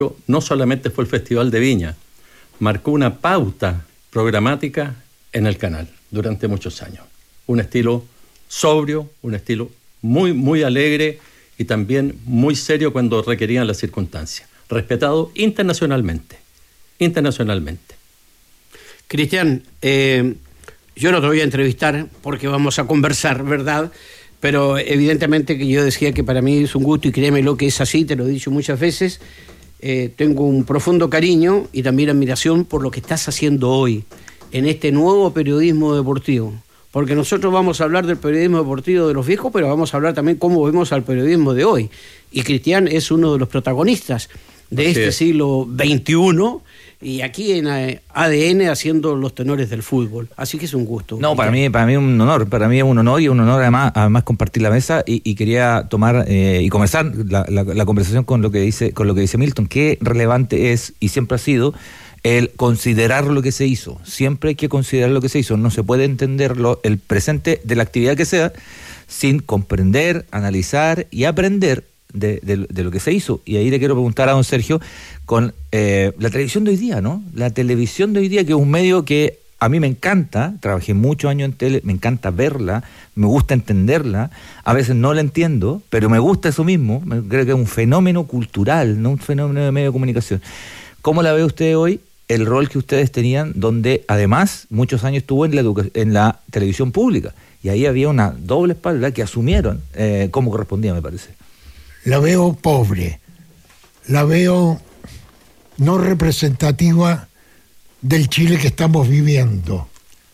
no solamente fue el Festival de Viña, marcó una pauta programática en el canal durante muchos años. Un estilo sobrio, un estilo muy, muy alegre y también muy serio cuando requerían las circunstancias. Respetado internacionalmente. Cristian, yo no te voy a entrevistar porque vamos a conversar, ¿verdad? Pero evidentemente que yo decía que para mí es un gusto y créeme lo que es así, te lo he dicho muchas veces. Tengo un profundo cariño y también admiración por lo que estás haciendo hoy en este nuevo periodismo deportivo. Porque nosotros vamos a hablar del periodismo deportivo de los viejos, pero vamos a hablar también cómo vemos al periodismo de hoy. Y Cristian es uno de los protagonistas de este siglo XXI y aquí en ADN haciendo los tenores del fútbol. Así que es un gusto. No, para mí es un honor. Para mí es un honor y un honor además compartir la mesa y quería tomar y comenzar la conversación con lo que dice Milton. Qué relevante es y siempre ha sido el considerar lo que se hizo. Siempre hay que considerar lo que se hizo. No se puede entender el presente de la actividad que sea sin comprender, analizar y aprender de lo que se hizo. Y ahí le quiero preguntar a don Sergio con la televisión de hoy día, ¿no? La televisión de hoy día, que es un medio que a mí me encanta, trabajé muchos años en tele, me encanta verla, me gusta entenderla, a veces no la entiendo, pero me gusta eso mismo, creo que es un fenómeno cultural, no un fenómeno de medio de comunicación. ¿Cómo la ve usted hoy? El rol que ustedes tenían, donde además muchos años estuvo en la televisión pública, y ahí había una doble espalda que asumieron como correspondía, me parece. La veo pobre, la veo no representativa del Chile que estamos viviendo.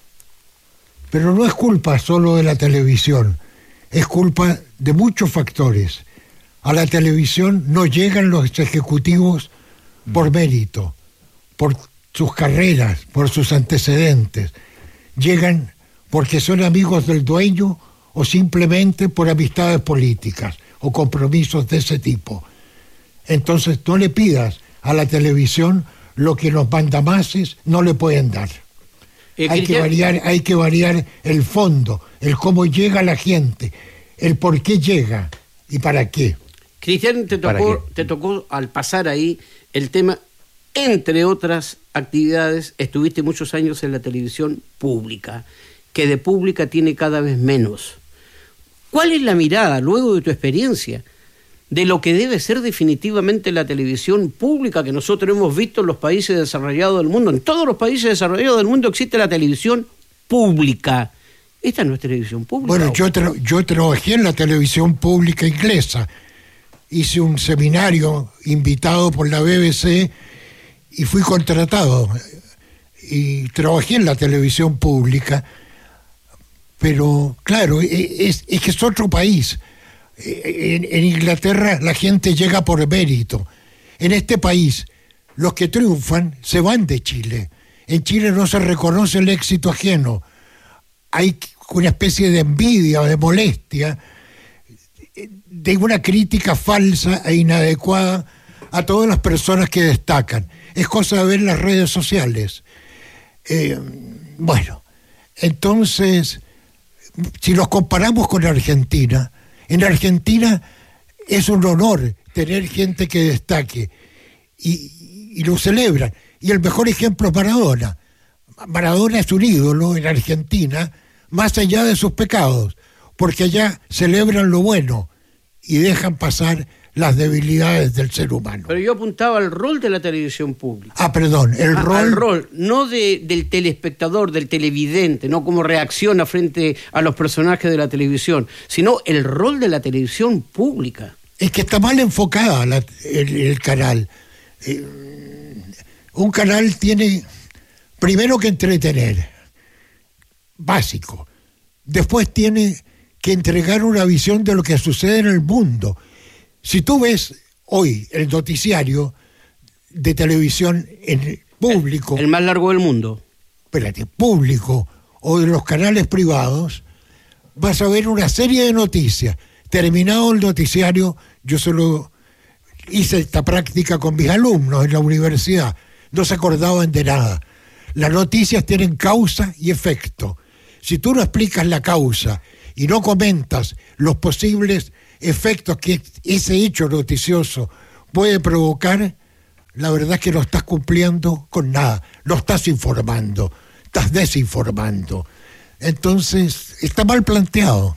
Pero no es culpa solo de la televisión, es culpa de muchos factores. A la televisión no llegan los ejecutivos por mérito, por sus carreras, por sus antecedentes. Llegan porque son amigos del dueño o simplemente por amistades políticas o compromisos de ese tipo. Entonces no le pidas a la televisión lo que los mandamases no le pueden dar. Hay que variar el fondo, el cómo llega la gente, el por qué llega y para qué. Cristian, te tocó al pasar ahí el tema, entre otras actividades, estuviste muchos años en la televisión pública, que de pública tiene cada vez menos. ¿Cuál es la mirada, luego de tu experiencia, de lo que debe ser definitivamente la televisión pública que nosotros hemos visto en los países desarrollados del mundo? En todos los países desarrollados del mundo existe la televisión pública. Esta no es televisión pública. Bueno, yo trabajé en la televisión pública inglesa. Hice un seminario invitado por la BBC y fui contratado. Y trabajé en la televisión pública. Pero, claro, es que es otro país. En Inglaterra la gente llega por mérito. En este país, los que triunfan se van de Chile. En Chile no se reconoce el éxito ajeno. Hay una especie de envidia, de molestia, de una crítica falsa e inadecuada a todas las personas que destacan. Es cosa de ver las redes sociales. Bueno, entonces, si los comparamos con Argentina, en Argentina es un honor tener gente que destaque y lo celebran. Y el mejor ejemplo es Maradona. Maradona es un ídolo en Argentina, más allá de sus pecados, porque allá celebran lo bueno y dejan pasar las debilidades del ser humano. Pero yo apuntaba al rol de la televisión pública. Perdón, el rol, no del telespectador, del televidente, no cómo reacciona frente a los personajes de la televisión, sino el rol de la televisión pública. Es que está mal enfocada el canal. Un canal tiene primero que entretener, básico. Después tiene que entregar una visión de lo que sucede en el mundo. Si tú ves hoy el noticiario de televisión en público... El más largo del mundo. Espérate, público o de los canales privados, vas a ver una serie de noticias. Terminado el noticiario, yo solo hice esta práctica con mis alumnos en la universidad. No se acordaban de nada. Las noticias tienen causa y efecto. Si tú no explicas la causa y no comentas los posibles efectos que ese hecho noticioso puede provocar, la verdad es que no estás cumpliendo con nada, no estás informando, estás desinformando. Entonces, está mal planteado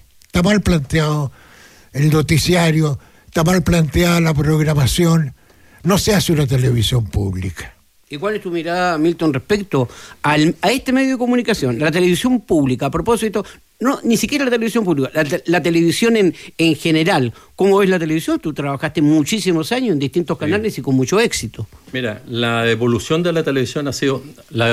el noticiario, está mal planteada la programación, no se hace una televisión pública. ¿Y cuál es tu mirada, Milton, respecto a este medio de comunicación, la televisión pública, a propósito, no, ni siquiera la televisión pública, la televisión en general? ¿Cómo ves la televisión? Tú trabajaste muchísimos años en distintos canales y con mucho éxito. Mira, la evolución de la televisión ha sido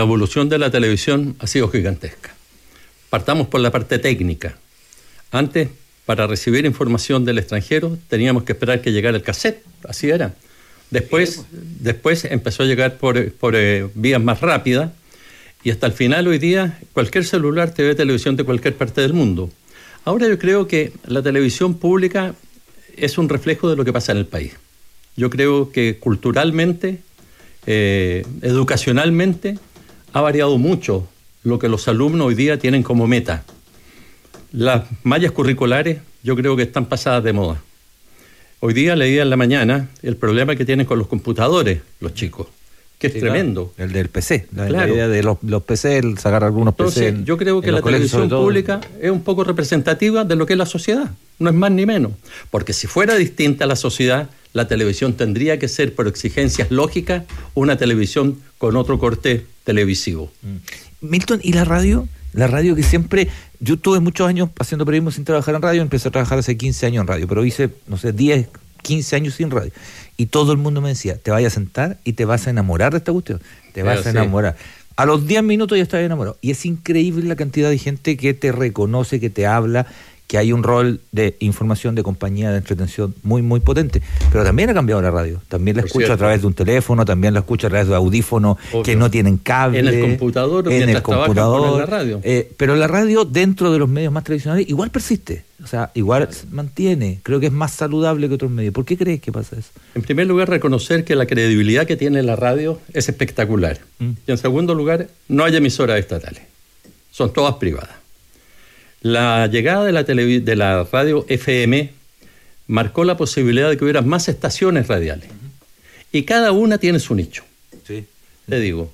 gigantesca. Partamos por la parte técnica. Antes, para recibir información del extranjero, teníamos que esperar que llegara el cassette, así era. Después empezó a llegar por vías más rápidas, y hasta el final hoy día cualquier celular te ve televisión de cualquier parte del mundo. Ahora yo creo que la televisión pública es un reflejo de lo que pasa en el país. Yo creo que culturalmente, educacionalmente, ha variado mucho lo que los alumnos hoy día tienen como meta. Las mallas curriculares yo creo que están pasadas de moda. Hoy día leía en la mañana el problema que tienen con los computadores los chicos, que es tremendo. Claro, el del PC, la idea de los PC, el sacar algunos PC. Entonces, yo creo que la televisión pública es un poco representativa de lo que es la sociedad, no es más ni menos. Porque si fuera distinta a la sociedad, la televisión tendría que ser, por exigencias lógicas, una televisión con otro corte televisivo. Milton, ¿y la radio? La radio que siempre... Yo tuve muchos años haciendo periodismo sin trabajar en radio, empecé a trabajar hace 15 años en radio, pero hice, 10, 15 años sin radio. Y todo el mundo me decía, te vayas a sentar y te vas a enamorar de esta cuestión. Te vas a enamorar. A los 10 minutos ya estás enamorado. Y es increíble la cantidad de gente que te reconoce, que te habla, que hay un rol de información, de compañía, de entretención muy, muy potente. Pero también ha cambiado la radio. También la escucho a través de un teléfono, también la escucho a través de audífonos que no tienen cable. En el computador, en el computador. La radio. Pero la radio, dentro de los medios más tradicionales, igual persiste. O sea, igual mantiene. Creo que es más saludable que otros medios. ¿Por qué crees que pasa eso? En primer lugar, reconocer que la credibilidad que tiene la radio es espectacular. Y en segundo lugar, no hay emisoras estatales. Son todas privadas. La llegada de la radio FM marcó la posibilidad de que hubiera más estaciones radiales. Y cada una tiene su nicho. Sí. Te digo,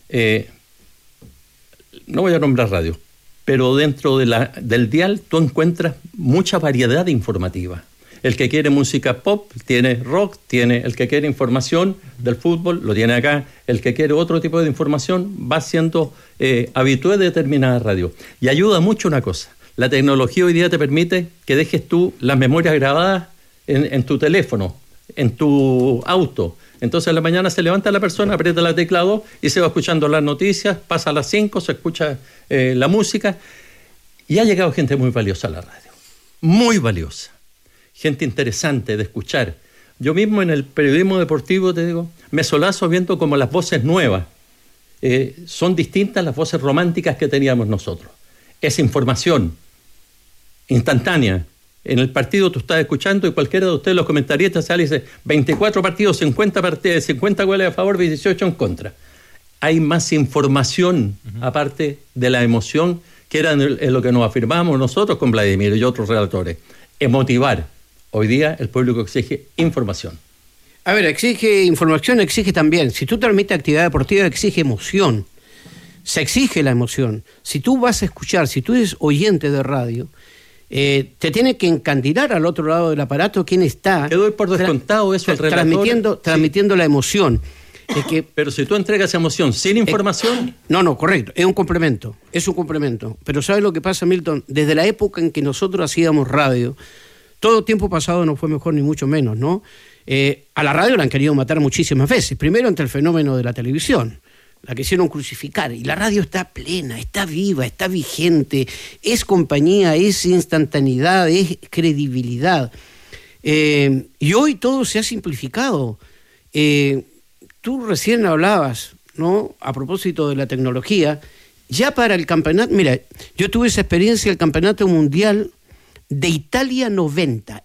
no voy a nombrar radios, pero dentro del dial tú encuentras mucha variedad informativa. El que quiere música pop tiene rock, el que quiere información del fútbol lo tiene acá, el que quiere otro tipo de información va siendo habitué de determinada radio. Y ayuda mucho una cosa, la tecnología hoy día te permite que dejes tú las memorias grabadas en tu teléfono, en tu auto. Entonces a la mañana se levanta la persona, aprieta la tecla 2 y se va escuchando las noticias, pasa a las 5, se escucha la música, y ha llegado gente muy valiosa a la radio, muy valiosa. Gente interesante de escuchar. Yo mismo en el periodismo deportivo, te digo, me solazo viendo como las voces nuevas son distintas a las voces románticas que teníamos nosotros. Es información instantánea. En el partido tú estás escuchando y cualquiera de ustedes, los comentaristas, sale y dice 24 partidos, 50 goles a favor, 18 en contra. Hay más información, aparte de la emoción, que era en lo que nos afirmamos nosotros con Vladimir y otros relatores. Motivar. Hoy día el público exige información. A ver, exige información, exige también. Si tú transmites actividad deportiva, exige emoción. Se exige la emoción. Si tú vas a escuchar, si tú eres oyente de radio, te tiene que encandilar al otro lado del aparato quién está. Te doy por descontado eso, el relator. Transmitiendo la emoción. Pero si tú entregas emoción sin información... No, correcto. Es un complemento. Pero ¿sabes lo que pasa, Milton? Desde la época en que nosotros hacíamos radio, todo tiempo pasado no fue mejor ni mucho menos, ¿no? A la radio la han querido matar muchísimas veces. Primero ante el fenómeno de la televisión. La quisieron crucificar. Y la radio está plena, está viva, está vigente. Es compañía, es instantaneidad, es credibilidad. Y hoy todo se ha simplificado. Tú recién hablabas, ¿no? A propósito de la tecnología. Ya para el campeonato... Mira, yo tuve esa experiencia del campeonato mundial de Italia 90,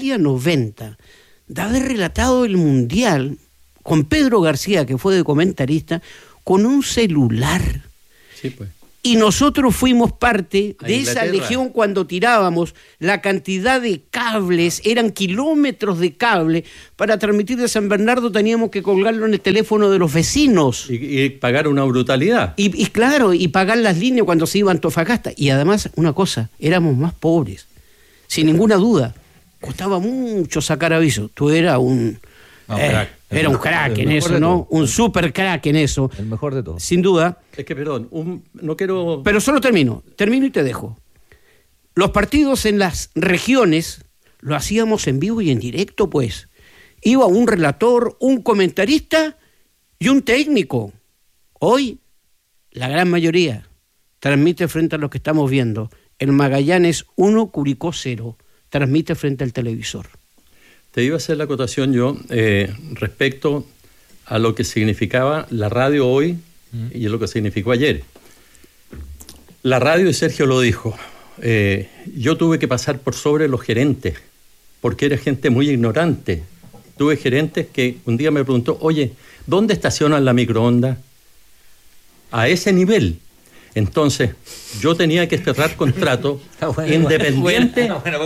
de haber relatado el Mundial con Pedro García, que fue de comentarista, con un celular. Sí, pues. Y nosotros fuimos parte A de esa Inglaterra. legión cuando tirábamos la cantidad de cables, eran kilómetros de cable, para transmitir de San Bernardo teníamos que colgarlo en el teléfono de los vecinos. Y pagar una brutalidad. Y claro, y pagar las líneas cuando se iba a Antofagasta. Y además, una cosa, éramos más pobres, sin ninguna duda. Costaba mucho sacar aviso. Tú eras un... crack. Era un crack en eso, ¿no? Un super crack en eso. El mejor de todos. Sin duda. Es que, perdón, no quiero... Pero solo termino y te dejo. Los partidos en las regiones lo hacíamos en vivo y en directo, pues. Iba un relator, un comentarista y un técnico. Hoy, la gran mayoría transmite frente a lo que estamos viendo. El Magallanes 1, Curicó 0. Transmite frente al televisor. Te iba a hacer la acotación yo respecto a lo que significaba la radio hoy y lo que significó ayer. La radio, y Sergio lo dijo, yo tuve que pasar por sobre los gerentes, porque era gente muy ignorante. Tuve gerentes que un día me preguntó, oye, ¿dónde estacionan la microondas? A ese nivel. Entonces, yo tenía que cerrar contrato independiente.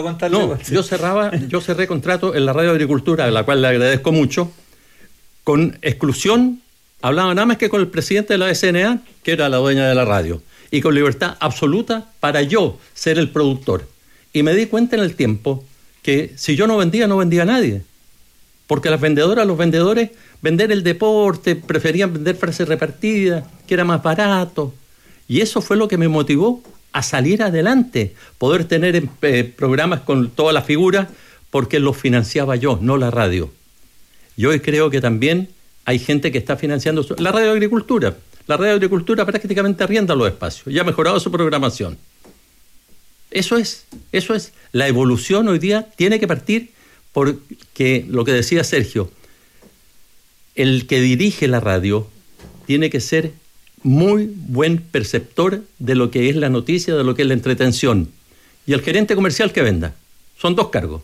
Yo cerré contrato en la Radio Agricultura, a la cual le agradezco mucho, con exclusión, hablaba nada más que con el presidente de la SNA, que era la dueña de la radio, y con libertad absoluta para yo ser el productor. Y me di cuenta en el tiempo que si yo no vendía a nadie. Porque las vendedoras, los vendedores, vender el deporte, preferían vender frases repartidas, que era más barato. Y eso fue lo que me motivó a salir adelante, poder tener programas con todas las figuras, porque los financiaba yo, no la radio. Y hoy creo que también hay gente que está financiando la Radio Agricultura. La Radio Agricultura prácticamente arrienda los espacios y ha mejorado su programación. Eso es. La evolución hoy día tiene que partir porque, lo que decía Sergio, el que dirige la radio tiene que ser muy buen perceptor de lo que es la noticia, de lo que es la entretención. Y el gerente comercial que venda. Son 2 cargos.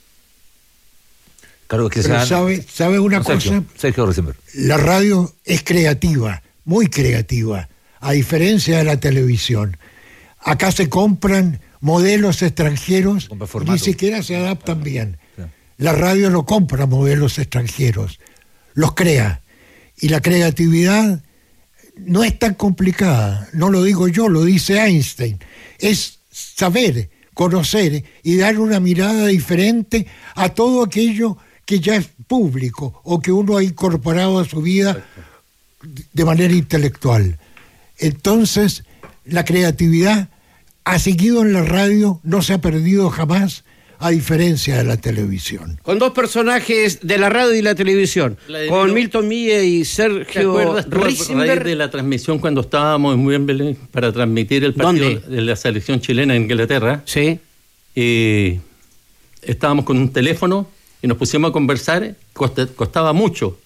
Cargos que Pero ¿sabe una cosa? Sergio Rosenberg. La radio es creativa, muy creativa, a diferencia de la televisión. Acá se compran modelos extranjeros, ni siquiera se adaptan bien. Sí. La radio no compra modelos extranjeros, los crea. Y la creatividad no es tan complicada, no lo digo yo, lo dice Einstein. Es saber, conocer y dar una mirada diferente a todo aquello que ya es público o que uno ha incorporado a su vida de manera intelectual. Entonces, la creatividad ha seguido en la radio, no se ha perdido jamás, a diferencia de la televisión. Con 2 personajes de la radio y la televisión, con Milton Mille y Sergio ¿Te acuerdas tú, a raíz de la transmisión cuando estábamos muy en Belén para transmitir el partido de la selección chilena en Inglaterra? Sí. Y estábamos con un teléfono y nos pusimos a conversar, costaba mucho.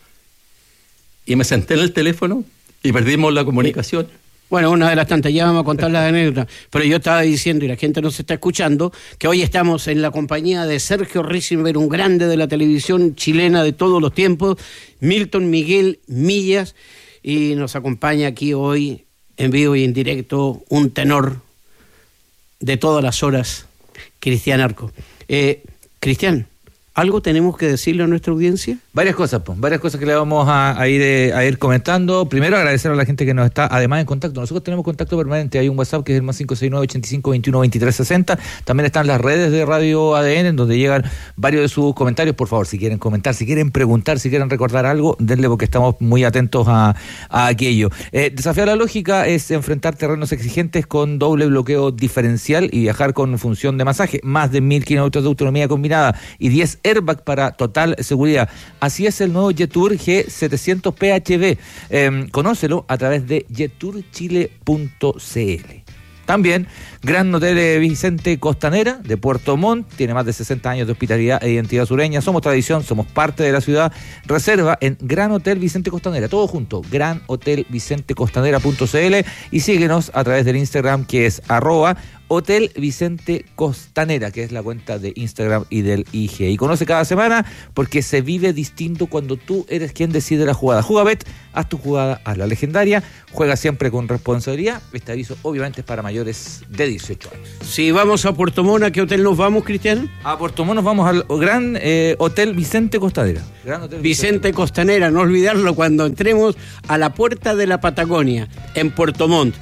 Y me senté en el teléfono y perdimos la comunicación. Bueno, una de las tantas, ya vamos a contar las anécdotas, pero yo estaba diciendo, y la gente nos está escuchando, que hoy estamos en la compañía de Sergio Risenberg, un grande de la televisión chilena de todos los tiempos, Milton Miguel Millas, y nos acompaña aquí hoy, en vivo y en directo, un tenor de todas las horas, Cristian Arco. Cristian, ¿algo tenemos que decirle a nuestra audiencia? Varias cosas que le vamos a ir comentando. Primero, agradecer a la gente que nos está además en contacto. Nosotros tenemos contacto permanente, hay un WhatsApp que es el más 569-85-21-2360. También están las redes de Radio ADN, en donde llegan varios de sus comentarios. Por favor, si quieren comentar, si quieren preguntar, si quieren recordar algo, denle, porque estamos muy atentos a aquello. Desafiar la lógica es enfrentar terrenos exigentes con doble bloqueo diferencial y viajar con función de masaje. Más de 1000 kilómetros de autonomía combinada y 10 airbag para total seguridad. Así es el nuevo Jetour G700 PHV. Conócelo a través de jetourchile.cl. También, Gran Hotel Vicente Costanera, de Puerto Montt, tiene más de 60 años de hospitalidad e identidad sureña. Somos tradición, somos parte de la ciudad. Reserva en Gran Hotel Vicente Costanera, todo junto, granhotelvicentecostanera.cl, y síguenos a través del Instagram, que es Hotel Vicente Costanera, que es la cuenta de Instagram y del IG. Y conoce cada semana porque se vive distinto cuando tú eres quien decide la jugada. Jugabet, haz tu jugada, haz la legendaria, juega siempre con responsabilidad. Este aviso obviamente es para mayores de 18 años. Si vamos a Puerto Montt, ¿a qué hotel nos vamos, Cristian? A Puerto Montt nos vamos al gran Hotel Vicente Costanera. Gran Hotel Vicente Costanera, no olvidarlo cuando entremos a la puerta de la Patagonia, en Puerto Montt.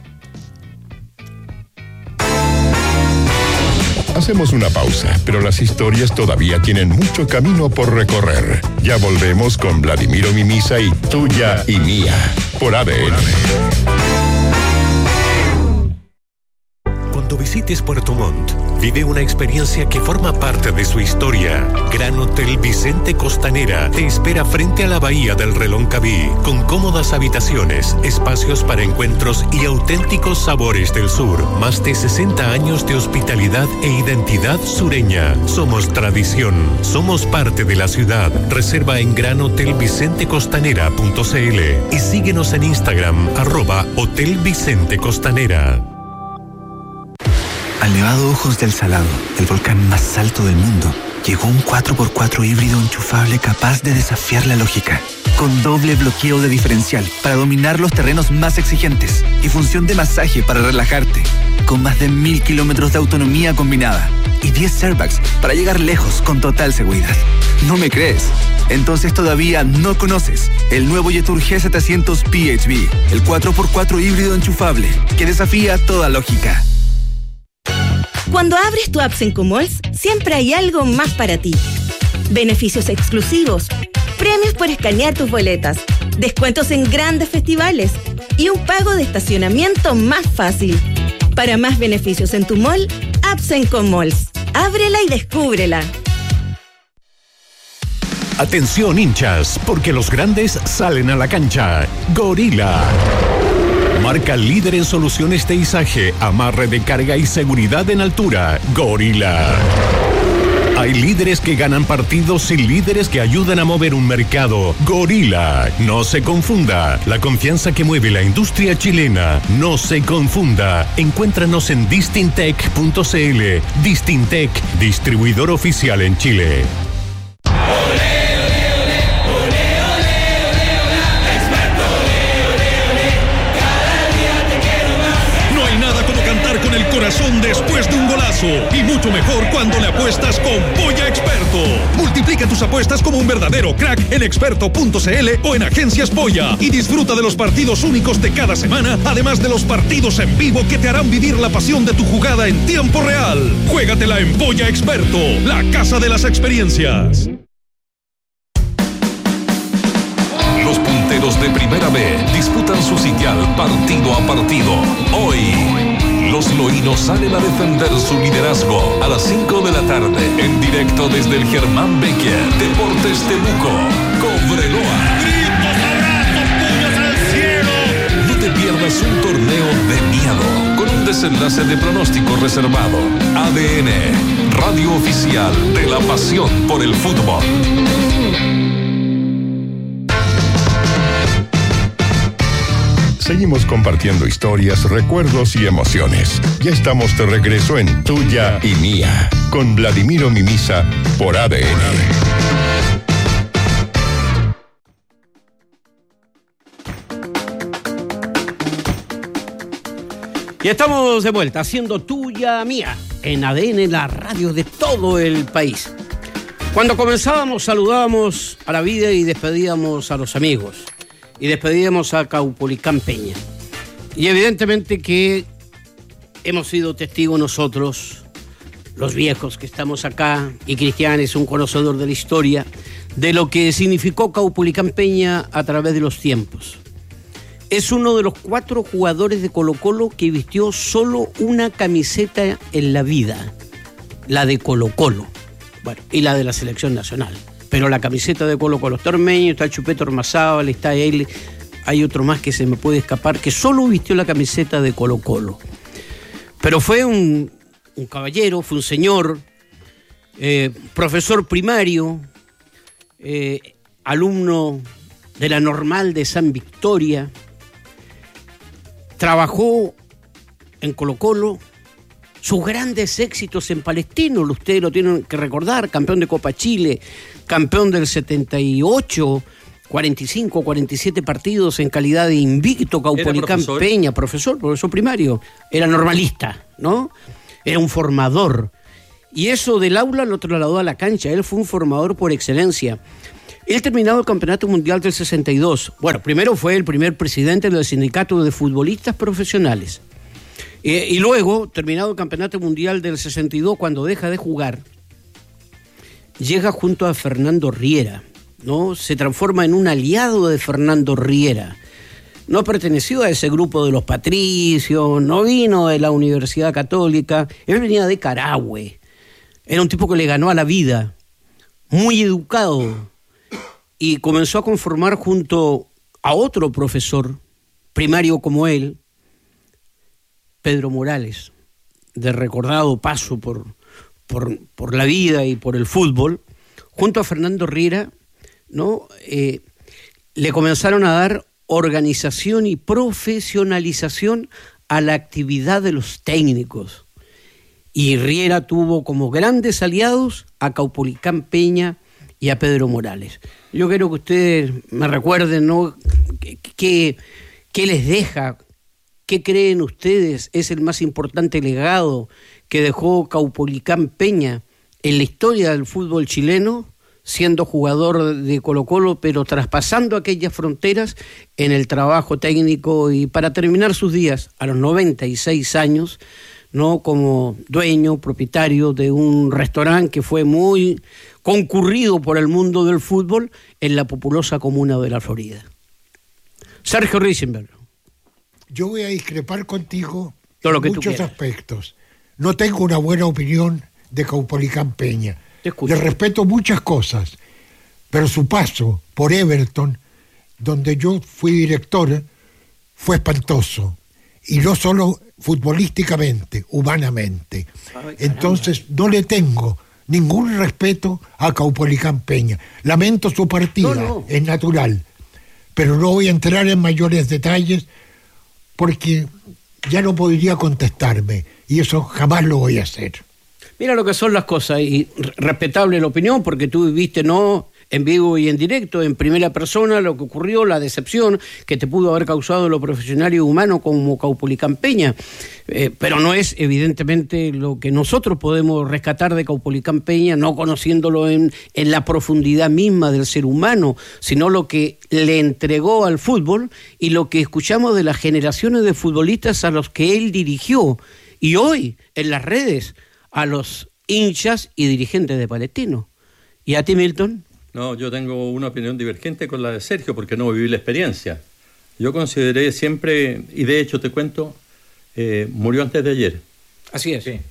Hacemos una pausa, pero las historias todavía tienen mucho camino por recorrer. Ya volvemos con Vladimiro Mimisa y Tuya y Mía, por ADN. Cuando visites Puerto Montt, vive una experiencia que forma parte de su historia. Gran Hotel Vicente Costanera te espera frente a la bahía del Reloncaví, con cómodas habitaciones, espacios para encuentros y auténticos sabores del sur. Más de 60 años de hospitalidad e identidad sureña. Somos tradición, somos parte de la ciudad. Reserva en granhotelvicentecostanera.cl y síguenos en Instagram, @Hotel Vicente Costanera. Al Nevado Ojos del Salado, el volcán más alto del mundo, llegó un 4x4 híbrido enchufable capaz de desafiar la lógica. Con doble bloqueo de diferencial para dominar los terrenos más exigentes y función de masaje para relajarte. Con más de 1000 kilómetros de autonomía combinada y 10 airbags para llegar lejos con total seguridad. ¿No me crees? Entonces todavía no conoces el nuevo Jetour G700 PHV, el 4x4 híbrido enchufable que desafía toda lógica. Cuando abres tu app Sencomalls, siempre hay algo más para ti. Beneficios exclusivos, premios por escanear tus boletas, descuentos en grandes festivales y un pago de estacionamiento más fácil. Para más beneficios en tu mall, app Sencomalls. Ábrela y descúbrela. Atención hinchas, porque los grandes salen a la cancha. Gorila. Marca líder en soluciones de izaje, amarre de carga y seguridad en altura. Gorila. Hay líderes que ganan partidos y líderes que ayudan a mover un mercado. Gorila. No se confunda. La confianza que mueve la industria chilena. No se confunda. Encuéntranos en distintec.cl. Distintec, distribuidor oficial en Chile. Corazón después de un golazo y mucho mejor cuando le apuestas con Polla Experto. Multiplica tus apuestas como un verdadero crack en experto.cl o en Agencias Polla y disfruta de los partidos únicos de cada semana, además de los partidos en vivo que te harán vivir la pasión de tu jugada en tiempo real. Juégatela en Polla Experto, la casa de las experiencias. Los punteros de Primera B disputan su sitial partido a partido. Hoy los loínos salen a defender su liderazgo a las 5 de la tarde, en directo desde el Germán Becker, Deportes Temuco, Cobreloa. ¡Gritos, abrazos, puños al cielo! No te pierdas un torneo de miedo, con un desenlace de pronóstico reservado. ADN, radio oficial de la pasión por el fútbol. Seguimos compartiendo historias, recuerdos y emociones. Ya estamos de regreso en Tuya y Mía, con Vladimiro Mimisa, por ADN. Y estamos de vuelta haciendo Tuya Mía en ADN, la radio de todo el país. Cuando comenzábamos, saludábamos a la vida y despedíamos a los amigos. Y despedíamos a Caupolicán Peña. Y evidentemente que hemos sido testigos nosotros, los viejos que estamos acá, y Cristian es un conocedor de la historia, de lo que significó Caupolicán Peña a través de los tiempos. Es uno de los 4 jugadores de Colo-Colo que vistió solo una camiseta en la vida, la de Colo-Colo, bueno, y la de la selección nacional. Pero la camiseta de Colo-Colo está Ormeño, está Chupete Ormazábal, está él, hay otro más que se me puede escapar, que solo vistió la camiseta de Colo-Colo. Pero fue un caballero, fue un señor, profesor primario, alumno de la Normal de San Victoria, trabajó en Colo-Colo sus grandes éxitos en Palestino, ustedes lo tienen que recordar, campeón de Copa Chile, campeón del 78, 45, 47 partidos en calidad de invicto, Caupolicán Peña, profesor primario, era normalista, ¿no? Era un formador. Y eso del aula lo trasladó a la cancha, él fue un formador por excelencia. Él terminado el Campeonato Mundial del 62. Bueno, primero fue el primer presidente del Sindicato de Futbolistas Profesionales. Y luego, terminado el Campeonato Mundial del 62, cuando deja de jugar, llega junto a Fernando Riera, ¿no? Se transforma en un aliado de Fernando Riera. No perteneció a ese grupo de los patricios, no vino de la Universidad Católica, él venía de Carahue. Era un tipo que le ganó a la vida, muy educado, y comenzó a conformar junto a otro profesor primario como él, Pedro Morales, de recordado paso por la vida y por el fútbol, junto a Fernando Riera, ¿no? Le comenzaron a dar organización y profesionalización a la actividad de los técnicos. Y Riera tuvo como grandes aliados a Caupolicán Peña y a Pedro Morales. Yo quiero que ustedes me recuerden, ¿no? ¿Qué les deja? ¿Qué creen ustedes es el más importante legado que dejó Caupolicán Peña en la historia del fútbol chileno, siendo jugador de Colo-Colo, pero traspasando aquellas fronteras en el trabajo técnico y para terminar sus días a los 96 años, ¿no? Como dueño, propietario de un restaurante que fue muy concurrido por el mundo del fútbol en la populosa comuna de La Florida? Sergio Richenberg. Yo voy a discrepar contigo en muchos aspectos. No tengo una buena opinión de Caupolicán Peña. Le respeto muchas cosas, pero su paso por Everton, donde yo fui director, fue espantoso. Y no solo futbolísticamente, humanamente. Entonces no le tengo ningún respeto a Caupolicán Peña. Lamento su partida, es natural, pero no voy a entrar en mayores detalles porque ya no podría contestarme y eso jamás lo voy a hacer. Mira lo que son las cosas, y respetable la opinión, porque tú viviste, ¿no?, en vivo y en directo, en primera persona, lo que ocurrió, la decepción que te pudo haber causado lo profesional y humano como Caupolicán Peña. Pero no es evidentemente lo que nosotros podemos rescatar de Caupolicán Peña, no conociéndolo en la profundidad misma del ser humano, sino lo que le entregó al fútbol y lo que escuchamos de las generaciones de futbolistas a los que él dirigió. Y hoy, en las redes, a los hinchas y dirigentes de Palestino. ¿Y a ti, Milton? No, yo tengo una opinión divergente con la de Sergio porque no viví la experiencia. Yo consideré siempre, y de hecho te cuento, murió antes de ayer. Así es. Sí.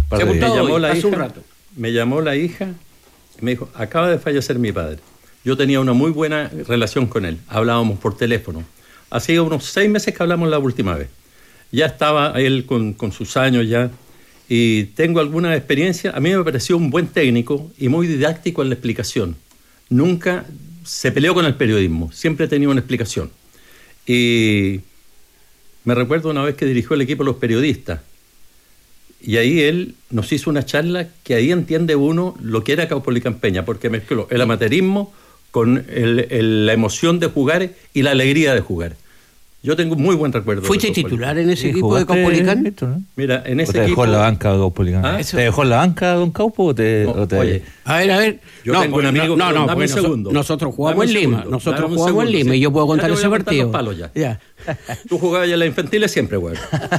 Me llamó la hija y me dijo, acaba de fallecer mi padre. Yo tenía una muy buena relación con él, hablábamos por teléfono. Hacía unos 6 meses que hablamos la última vez. Ya estaba él con sus años ya, y tengo alguna experiencia. A mí me pareció un buen técnico y muy didáctico en la explicación. Nunca se peleó con el periodismo, siempre tenía una explicación. Y me recuerdo una vez que dirigió el equipo de los periodistas, y ahí él nos hizo una charla que ahí entiende uno lo que era Caupolicán Peña, porque mezcló el amateurismo con la emoción de jugar y la alegría de jugar. Yo tengo un muy buen recuerdo. ¿Fuiste titular en ese equipo de Caupolicán? ¿No? Mira, en ese ¿O te equipo... dejó en la banca Caupolicán? ¿Ah? ¿Te dejó en la banca Don Caupo o te...? Oye, a ver. Yo tengo un amigo... Dame un segundo. Nosotros jugamos en Lima. Nosotros jugamos en Lima y yo puedo contar ese partido. Ya. Tú jugabas ya en la infantil siempre, güey.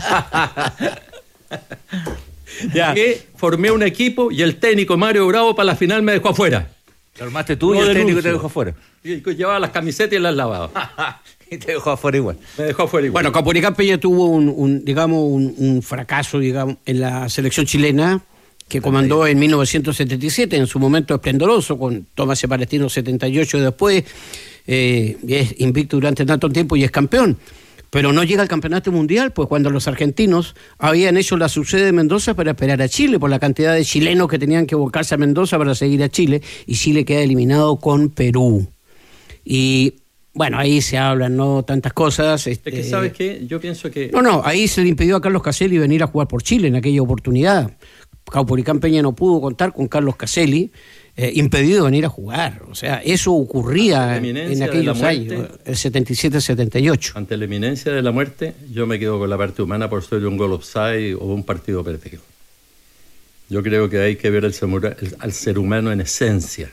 Ya. Que formé un equipo y el técnico Mario Bravo para la final me dejó afuera. Lo armaste tú y el técnico te dejó afuera. Y llevaba las camisetas y las lavaba. Y te dejó afuera igual. Me dejó afuera igual. Bueno, Caupolicán Peña tuvo un fracaso, digamos, en la selección chilena que comandó en 1977, en su momento esplendoroso, con Tomás Palestino 78 después, y es invicto durante tanto tiempo y es campeón. Pero no llega al campeonato mundial, pues cuando los argentinos habían hecho la subsede de Mendoza para esperar a Chile, por la cantidad de chilenos que tenían que volcarse a Mendoza para seguir a Chile, y Chile queda eliminado con Perú. Y Bueno, ahí se hablan, ¿no? Tantas cosas. Es que, ¿sabes qué? Yo pienso que... No, ahí se le impidió a Carlos Caselli venir a jugar por Chile en aquella oportunidad. Caupolicán Peña no pudo contar con Carlos Caselli, impedido de venir a jugar. O sea, eso ocurría en aquellos años, el 77-78. Ante la inminencia de la muerte, yo me quedo con la parte humana por ser un gol offside o un partido perdido. Yo creo que hay que ver al ser humano en esencia.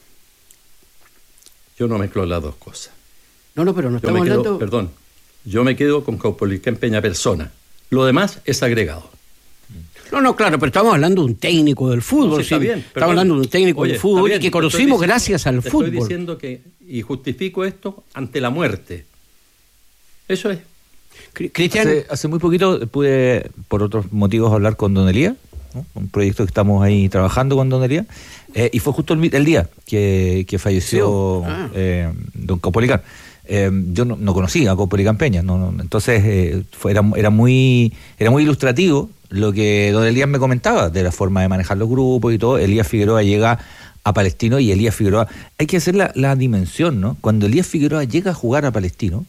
Yo no mezclo las dos cosas. No, pero no estamos hablando... Perdón, yo me quedo con Caupolicán Peña persona. Lo demás es agregado. No, claro, pero estamos hablando de un técnico del fútbol. No, sí, está bien, estamos hablando de un técnico del fútbol y que conocimos gracias al fútbol. Estoy diciendo que, y justifico esto ante la muerte. Eso es. Cristian. Hace muy poquito pude, por otros motivos, hablar con Don Elías, ¿no? Un proyecto que estamos ahí trabajando con Don Elías, y fue justo el día que falleció Don Caupolicán. Yo no conocía a Caupolicán Peña, entonces era muy ilustrativo lo que Don Elías me comentaba de la forma de manejar los grupos y todo. Elías Figueroa llega a Palestino y Elías Figueroa, hay que hacer la dimensión, ¿no? Cuando Elías Figueroa llega a jugar a Palestino,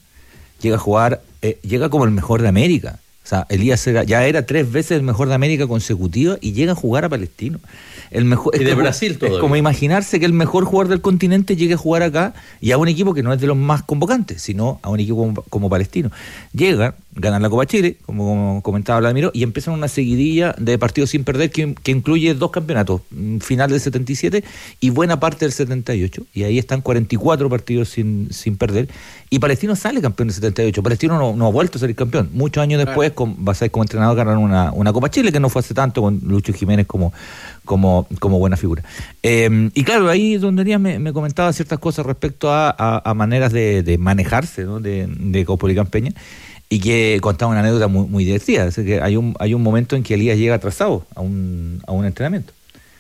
llega como el mejor de América. O sea, Elías ya era 3 veces el mejor de América consecutiva y llega a jugar a Palestino. El mejor, y de Brasil todo. Es como imaginarse que el mejor jugador del continente llegue a jugar acá y a un equipo que no es de los más convocantes, sino a un equipo como Palestino. Llega, ganan la Copa Chile, como comentaba Vladimiro, y empiezan una seguidilla de partidos sin perder que incluye 2 campeonatos, final del 77 y buena parte del 78. Y ahí están 44 partidos sin perder. Y Palestino sale campeón del 78. Palestino no ha vuelto a salir campeón. Muchos años después, con Basay como entrenador, ganaron una Copa Chile, que no fue hace tanto, con Lucho Jiménez como buena figura. Y claro, ahí Don Elías me comentaba ciertas cosas respecto a maneras de manejarse, ¿no? de Caupolicán Peña, y que contaba una anécdota muy, muy divertida. Es que hay un momento en que Elías llega atrasado a un entrenamiento,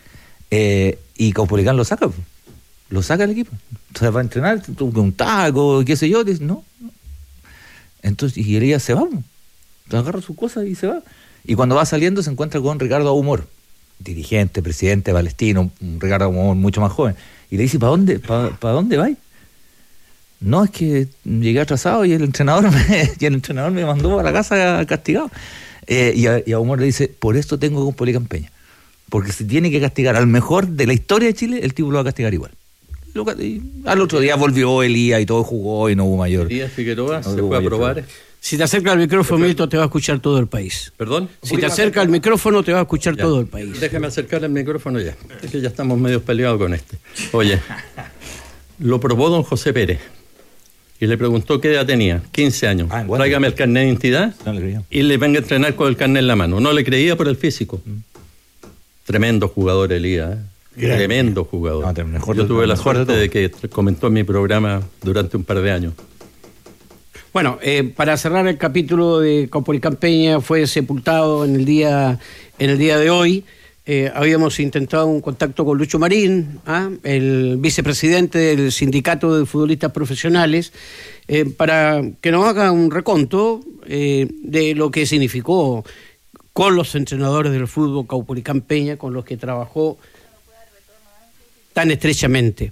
y Caupolicán lo saca del equipo. Entonces va a entrenar, con un taco, qué sé yo, dice, no. Entonces, y Elías se va, entonces agarra sus cosas y se va. Y cuando va saliendo se encuentra con Ricardo Humor, dirigente, presidente de Palestino, un Ricardo Humor mucho más joven, y le dice, ¿para dónde vais? No, es que llegué atrasado y el entrenador me mandó a la casa castigado. Y a Humor le dice, por esto tengo con Caupolicán Peña, porque si tiene que castigar al mejor de la historia de Chile, el tipo lo va a castigar igual. Y al otro día volvió Elías y todo jugó y no hubo mayor. Elías Figueroa se fue a probar. Si te acercas al micrófono, Milton, te va a escuchar todo el país. ¿Perdón? Si te acercas al micrófono, te va a escuchar todo el país. Déjame acercar el micrófono ya. Es que ya estamos medio peleados con este. Oye, lo probó don José Pérez y le preguntó qué edad tenía. 15 años. Tráigame el carnet de identidad y le venga a entrenar con el carnet en la mano. No le creía por el físico. Tremendo jugador Elías, Tremendo jugador. Yo tuve la suerte de que comentó en mi programa durante un par de años. Bueno, para cerrar el capítulo de Caupolicán Peña, fue sepultado en el día de hoy. Habíamos intentado un contacto con Lucho Marín, el vicepresidente del Sindicato de Futbolistas Profesionales, para que nos haga un reconto de lo que significó con los entrenadores del fútbol Caupolicán Peña, con los que trabajó tan estrechamente.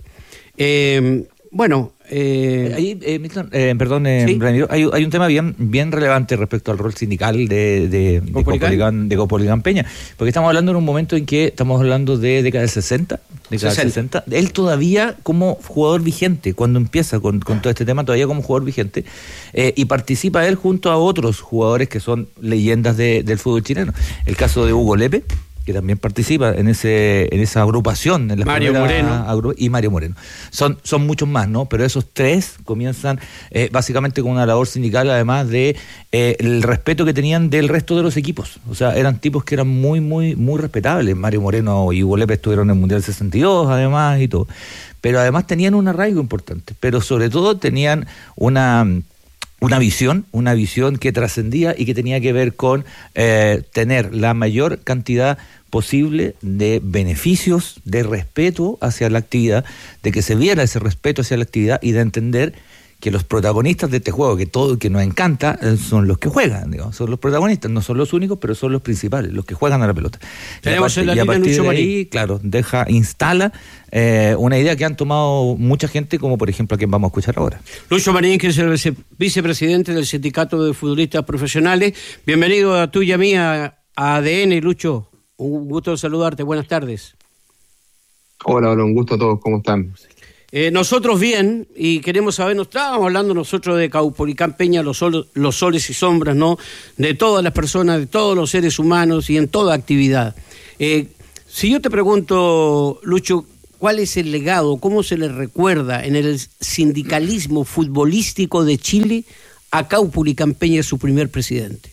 Ahí, Milton, perdón, ¿sí? Ramiro, hay un tema bien relevante respecto al rol sindical de Caupolicán Peña, porque estamos hablando en un momento en que estamos hablando de década del 60. Él todavía como jugador vigente, cuando empieza con todo este tema, todavía como jugador vigente, y participa él junto a otros jugadores que son leyendas del fútbol chileno. El caso de Hugo Lepe, que también participa en esa agrupación, en la Mario Moreno y Mario Moreno. Son muchos más, ¿no? Pero esos 3 comienzan básicamente con una labor sindical, además de el respeto que tenían del resto de los equipos. O sea, eran tipos que eran muy, muy, muy respetables. Mario Moreno y Hugo Lepe estuvieron en el Mundial 62, además, y todo. Pero además tenían un arraigo importante. Pero sobre todo tenían una visión que trascendía y que tenía que ver con tener la mayor cantidad posible de beneficios, de respeto hacia la actividad, de que se viera ese respeto hacia la actividad y de entender que los protagonistas de este juego, que nos encanta, son los que juegan, digamos, son los protagonistas, no son los únicos, pero son los principales, los que juegan a la pelota. Tenemos y a partir de ahí, claro, instala una idea que han tomado mucha gente, como por ejemplo a quien vamos a escuchar ahora. Lucho Marín, que es el vicepresidente del Sindicato de Futbolistas Profesionales. Bienvenido a tuya mía, a ADN, Lucho. Un gusto saludarte, buenas tardes. Hola, un gusto a todos, ¿cómo están? Nosotros bien, y queremos saber, nos estábamos hablando nosotros de Caupolicán Peña, los soles y sombras, ¿no? De todas las personas, de todos los seres humanos y en toda actividad. Si yo te pregunto, Lucho, ¿cuál es el legado, cómo se le recuerda en el sindicalismo futbolístico de Chile a Caupolicán Peña, su primer presidente?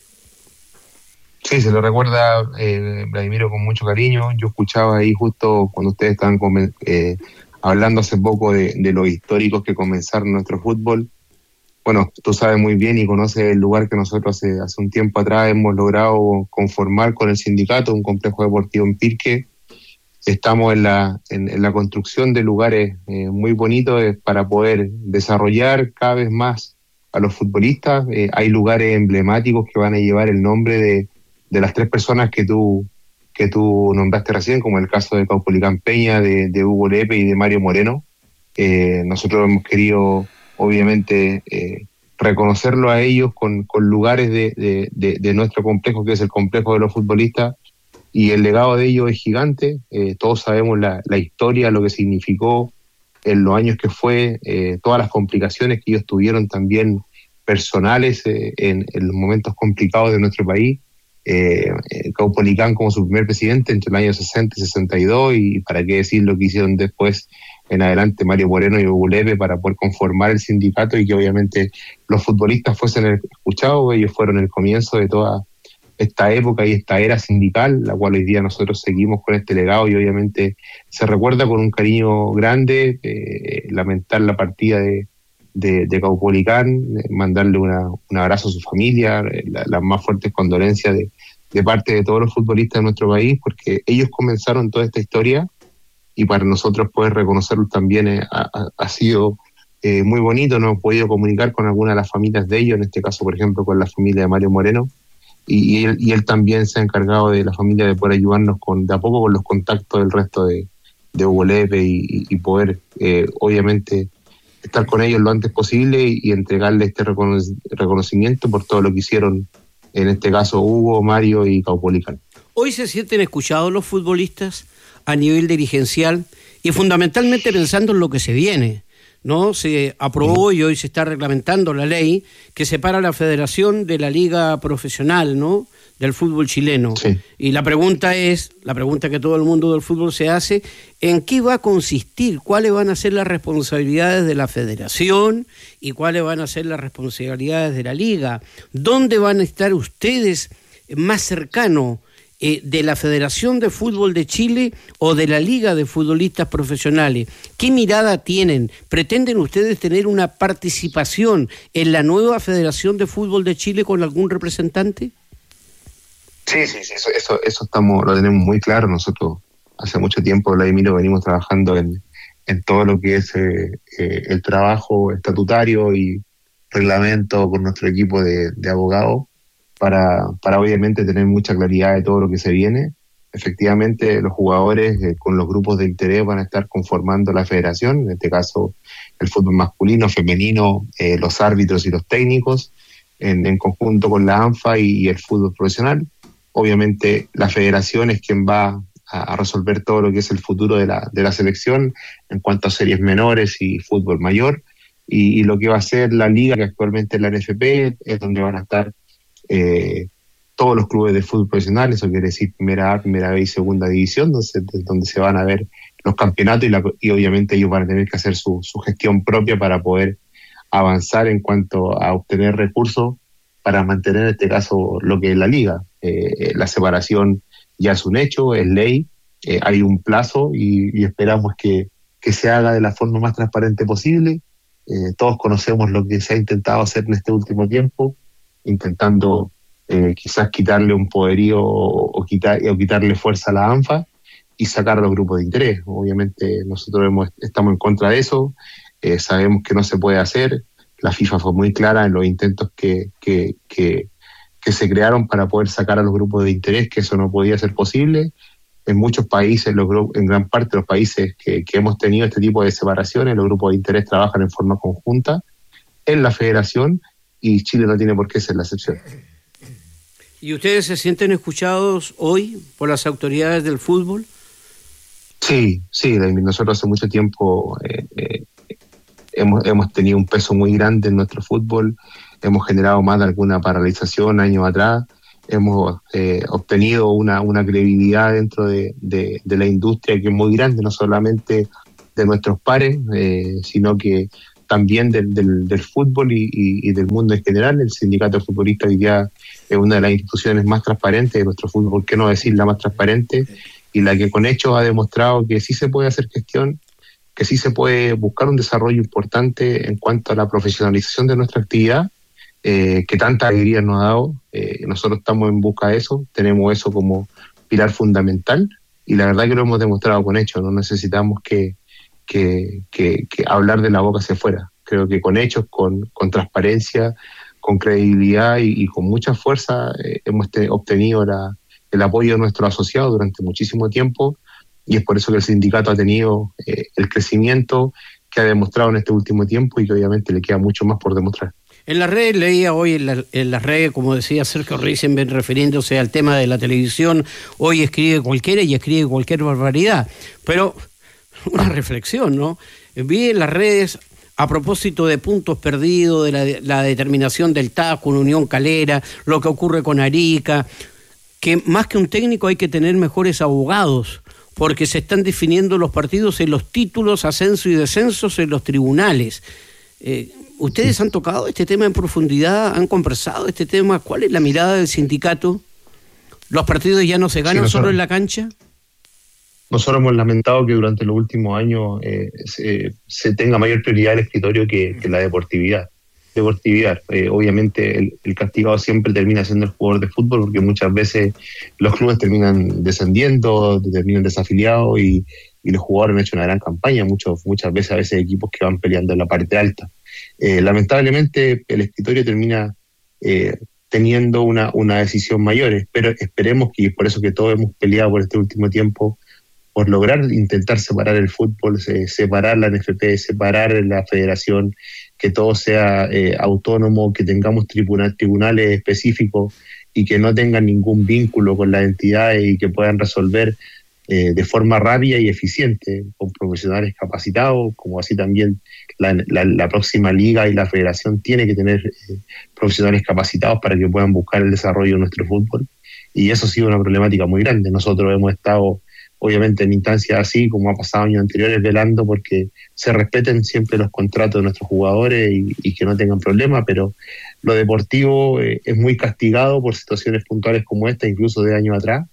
Sí, se le recuerda, Vladimiro, con mucho cariño. Yo escuchaba ahí justo cuando ustedes estaban hablando hace poco de los históricos que comenzaron nuestro fútbol. Bueno, tú sabes muy bien y conoces el lugar que nosotros hace un tiempo atrás hemos logrado conformar con el sindicato, un complejo deportivo en Pirque. Estamos en la construcción de lugares muy bonitos para poder desarrollar cada vez más a los futbolistas. Hay lugares emblemáticos que van a llevar el nombre de las tres personas que tú nombraste recién, como el caso de Caupolicán Peña, de Hugo Lepe y de Mario Moreno. Nosotros hemos querido, obviamente, reconocerlo a ellos con lugares de nuestro complejo, que es el complejo de los futbolistas, y el legado de ellos es gigante. Todos sabemos la historia, lo que significó en los años que fue, todas las complicaciones que ellos tuvieron también personales en los momentos complicados de nuestro país. Caupolicán como su primer presidente entre el año 60 y 62, y para qué decir lo que hicieron después en adelante Mario Moreno y Hugo Lepe para poder conformar el sindicato y que obviamente los futbolistas fuesen escuchados. Ellos fueron el comienzo de toda esta época y esta era sindical, la cual hoy día nosotros seguimos con este legado y obviamente se recuerda con un cariño grande. Lamentar la partida de Caupolicán, mandarle un abrazo a su familia, las más fuertes condolencias de parte de todos los futbolistas de nuestro país, porque ellos comenzaron toda esta historia y para nosotros poder reconocerlos también ha sido muy bonito. Nos hemos podido comunicar con algunas de las familias de ellos, en este caso por ejemplo con la familia de Mario Moreno, y él también se ha encargado de la familia de poder ayudarnos de a poco con los contactos del resto de Hugo Lepe y poder obviamente estar con ellos lo antes posible y entregarle este reconocimiento por todo lo que hicieron, en este caso Hugo, Mario y Caupolicán. Hoy se sienten escuchados los futbolistas a nivel dirigencial y fundamentalmente pensando en lo que se viene, ¿no? Se aprobó y hoy se está reglamentando la ley que separa la federación de la liga profesional, ¿no?, del fútbol chileno. Sí. Y la pregunta que todo el mundo del fútbol se hace, ¿en qué va a consistir? ¿Cuáles van a ser las responsabilidades de la federación y cuáles van a ser las responsabilidades de la liga? ¿Dónde van a estar ustedes más cercanos? ¿De la Federación de Fútbol de Chile o de la Liga de Futbolistas Profesionales? ¿Qué mirada tienen? ¿Pretenden ustedes tener una participación en la nueva Federación de Fútbol de Chile con algún representante? Sí, eso lo tenemos muy claro. Nosotros hace mucho tiempo, Vladimiro, venimos trabajando en todo lo que es el trabajo estatutario y reglamento con nuestro equipo de abogados para obviamente tener mucha claridad de todo lo que se viene. Efectivamente, los jugadores con los grupos de interés van a estar conformando la federación, en este caso el fútbol masculino, femenino, los árbitros y los técnicos, en conjunto con la ANFA y el fútbol profesional. Obviamente la federación es quien va a resolver todo lo que es el futuro de la selección en cuanto a series menores y fútbol mayor, y lo que va a ser la liga, que actualmente es la NFP, es donde van a estar todos los clubes de fútbol profesional. Eso quiere decir primera A, primera B y segunda división, donde se van a ver los campeonatos y obviamente ellos van a tener que hacer su gestión propia para poder avanzar en cuanto a obtener recursos para mantener en este caso lo que es la liga. La separación ya es un hecho, es ley, hay un plazo y esperamos que se haga de la forma más transparente posible. Todos conocemos lo que se ha intentado hacer en este último tiempo, intentando quizás quitarle un poderío o quitarle fuerza a la ANFA y sacar a los grupos de interés. Obviamente nosotros estamos en contra de eso, sabemos que no se puede hacer, La FIFA fue muy clara en los intentos que se crearon para poder sacar a los grupos de interés, que eso no podía ser posible. En muchos países, en gran parte de los países que hemos tenido este tipo de separaciones, los grupos de interés trabajan en forma conjunta en la federación, y Chile no tiene por qué ser la excepción. ¿Y ustedes se sienten escuchados hoy por las autoridades del fútbol? Sí, nosotros hace mucho tiempo hemos tenido un peso muy grande en nuestro fútbol, hemos generado más de alguna paralización años atrás, hemos obtenido una credibilidad dentro de la industria que es muy grande, no solamente de nuestros pares, sino que también del fútbol y del mundo en general. El sindicato de futbolistas hoy día es una de las instituciones más transparentes de nuestro fútbol, ¿por qué no decir la más transparente? Y la que con hechos ha demostrado que sí se puede hacer gestión, que sí se puede buscar un desarrollo importante en cuanto a la profesionalización de nuestra actividad, que tanta alegría nos ha dado. Nosotros estamos en busca de eso, tenemos eso como pilar fundamental, y la verdad que lo hemos demostrado con hechos. No necesitamos que hablar de la boca hacia afuera. Creo que con hechos, con transparencia, con credibilidad y con mucha fuerza hemos obtenido el apoyo de nuestros asociados durante muchísimo tiempo, y es por eso que el sindicato ha tenido el crecimiento que ha demostrado en este último tiempo, y que obviamente le queda mucho más por demostrar. En las redes, leía hoy en las redes, como decía Sergio Risenberg, refiriéndose al tema de la televisión, hoy escribe cualquiera y escribe cualquier barbaridad, pero una reflexión, ¿no? Vi en las redes, a propósito de puntos perdidos, de la determinación del TAS con Unión Calera, lo que ocurre con Arica, que más que un técnico hay que tener mejores abogados, porque se están definiendo los partidos en los títulos, ascenso y descensos en los tribunales. ¿Ustedes han tocado este tema en profundidad? ¿Han conversado este tema? ¿Cuál es la mirada del sindicato? ¿Los partidos ya no se ganan solo en la cancha? Nosotros hemos lamentado que durante los últimos años se tenga mayor prioridad el escritorio que la deportividad. Obviamente el castigado siempre termina siendo el jugador de fútbol, porque muchas veces los clubes terminan descendiendo, terminan desafiliados, y los jugadores han hecho una gran campaña, muchas veces equipos que van peleando en la parte alta. Lamentablemente el escritorio termina teniendo una decisión mayor, pero esperemos, que por eso que todos hemos peleado por este último tiempo, por lograr intentar separar el fútbol, separar la NFP, separar la federación, que todo sea autónomo, que tengamos tribunales específicos y que no tengan ningún vínculo con las entidades, y que puedan resolver de forma rápida y eficiente, con profesionales capacitados, como así también la próxima liga y la federación tiene que tener profesionales capacitados para que puedan buscar el desarrollo de nuestro fútbol. Y eso ha sido una problemática muy grande. Nosotros hemos estado, obviamente, en instancias así, como ha pasado años anteriores, velando porque se respeten siempre los contratos de nuestros jugadores y que no tengan problemas, pero lo deportivo es muy castigado por situaciones puntuales como esta, incluso de años atrás,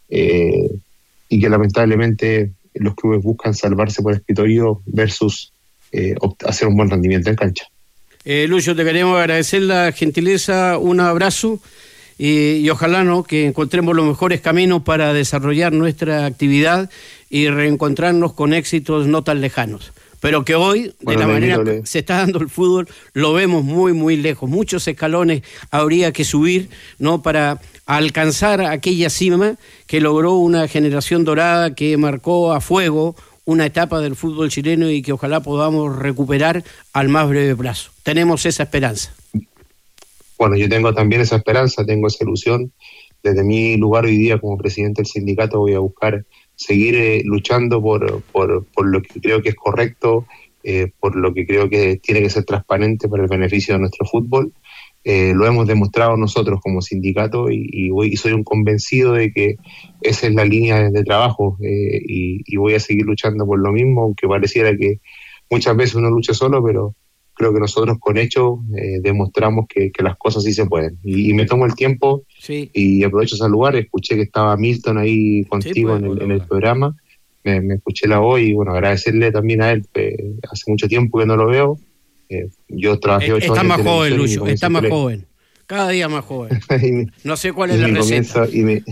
y que lamentablemente los clubes buscan salvarse por escritorio versus hacer un buen rendimiento en cancha. Lucho, te queremos agradecer la gentileza, un abrazo, y ojalá, ¿no?, que encontremos los mejores caminos para desarrollar nuestra actividad y reencontrarnos con éxitos no tan lejanos. Pero que hoy, de la manera que se está dando el fútbol, lo vemos muy, muy lejos. Muchos escalones habría que subir, ¿no?, para alcanzar aquella cima que logró una generación dorada que marcó a fuego una etapa del fútbol chileno, y que ojalá podamos recuperar al más breve plazo. Tenemos esa esperanza. Bueno, yo tengo también esa esperanza, tengo esa ilusión. Desde mi lugar hoy día como presidente del sindicato voy a buscar seguir luchando por lo que creo que es correcto, por lo que creo que tiene que ser transparente para el beneficio de nuestro fútbol. Lo hemos demostrado nosotros como sindicato, y soy un convencido de que esa es la línea de trabajo, y voy a seguir luchando por lo mismo, aunque pareciera que muchas veces uno lucha solo, pero creo que nosotros con hechos demostramos que las cosas sí se pueden. Y me tomo el tiempo, sí, y aprovecho ese lugar. Escuché que estaba Milton ahí contigo, sí, en el programa, me escuché la voz, y bueno, agradecerle también a él, hace mucho tiempo que no lo veo. Yo trabajé 8 años. Está más joven, Lucho, está más joven. Cada día más joven. No sé cuál es la receta.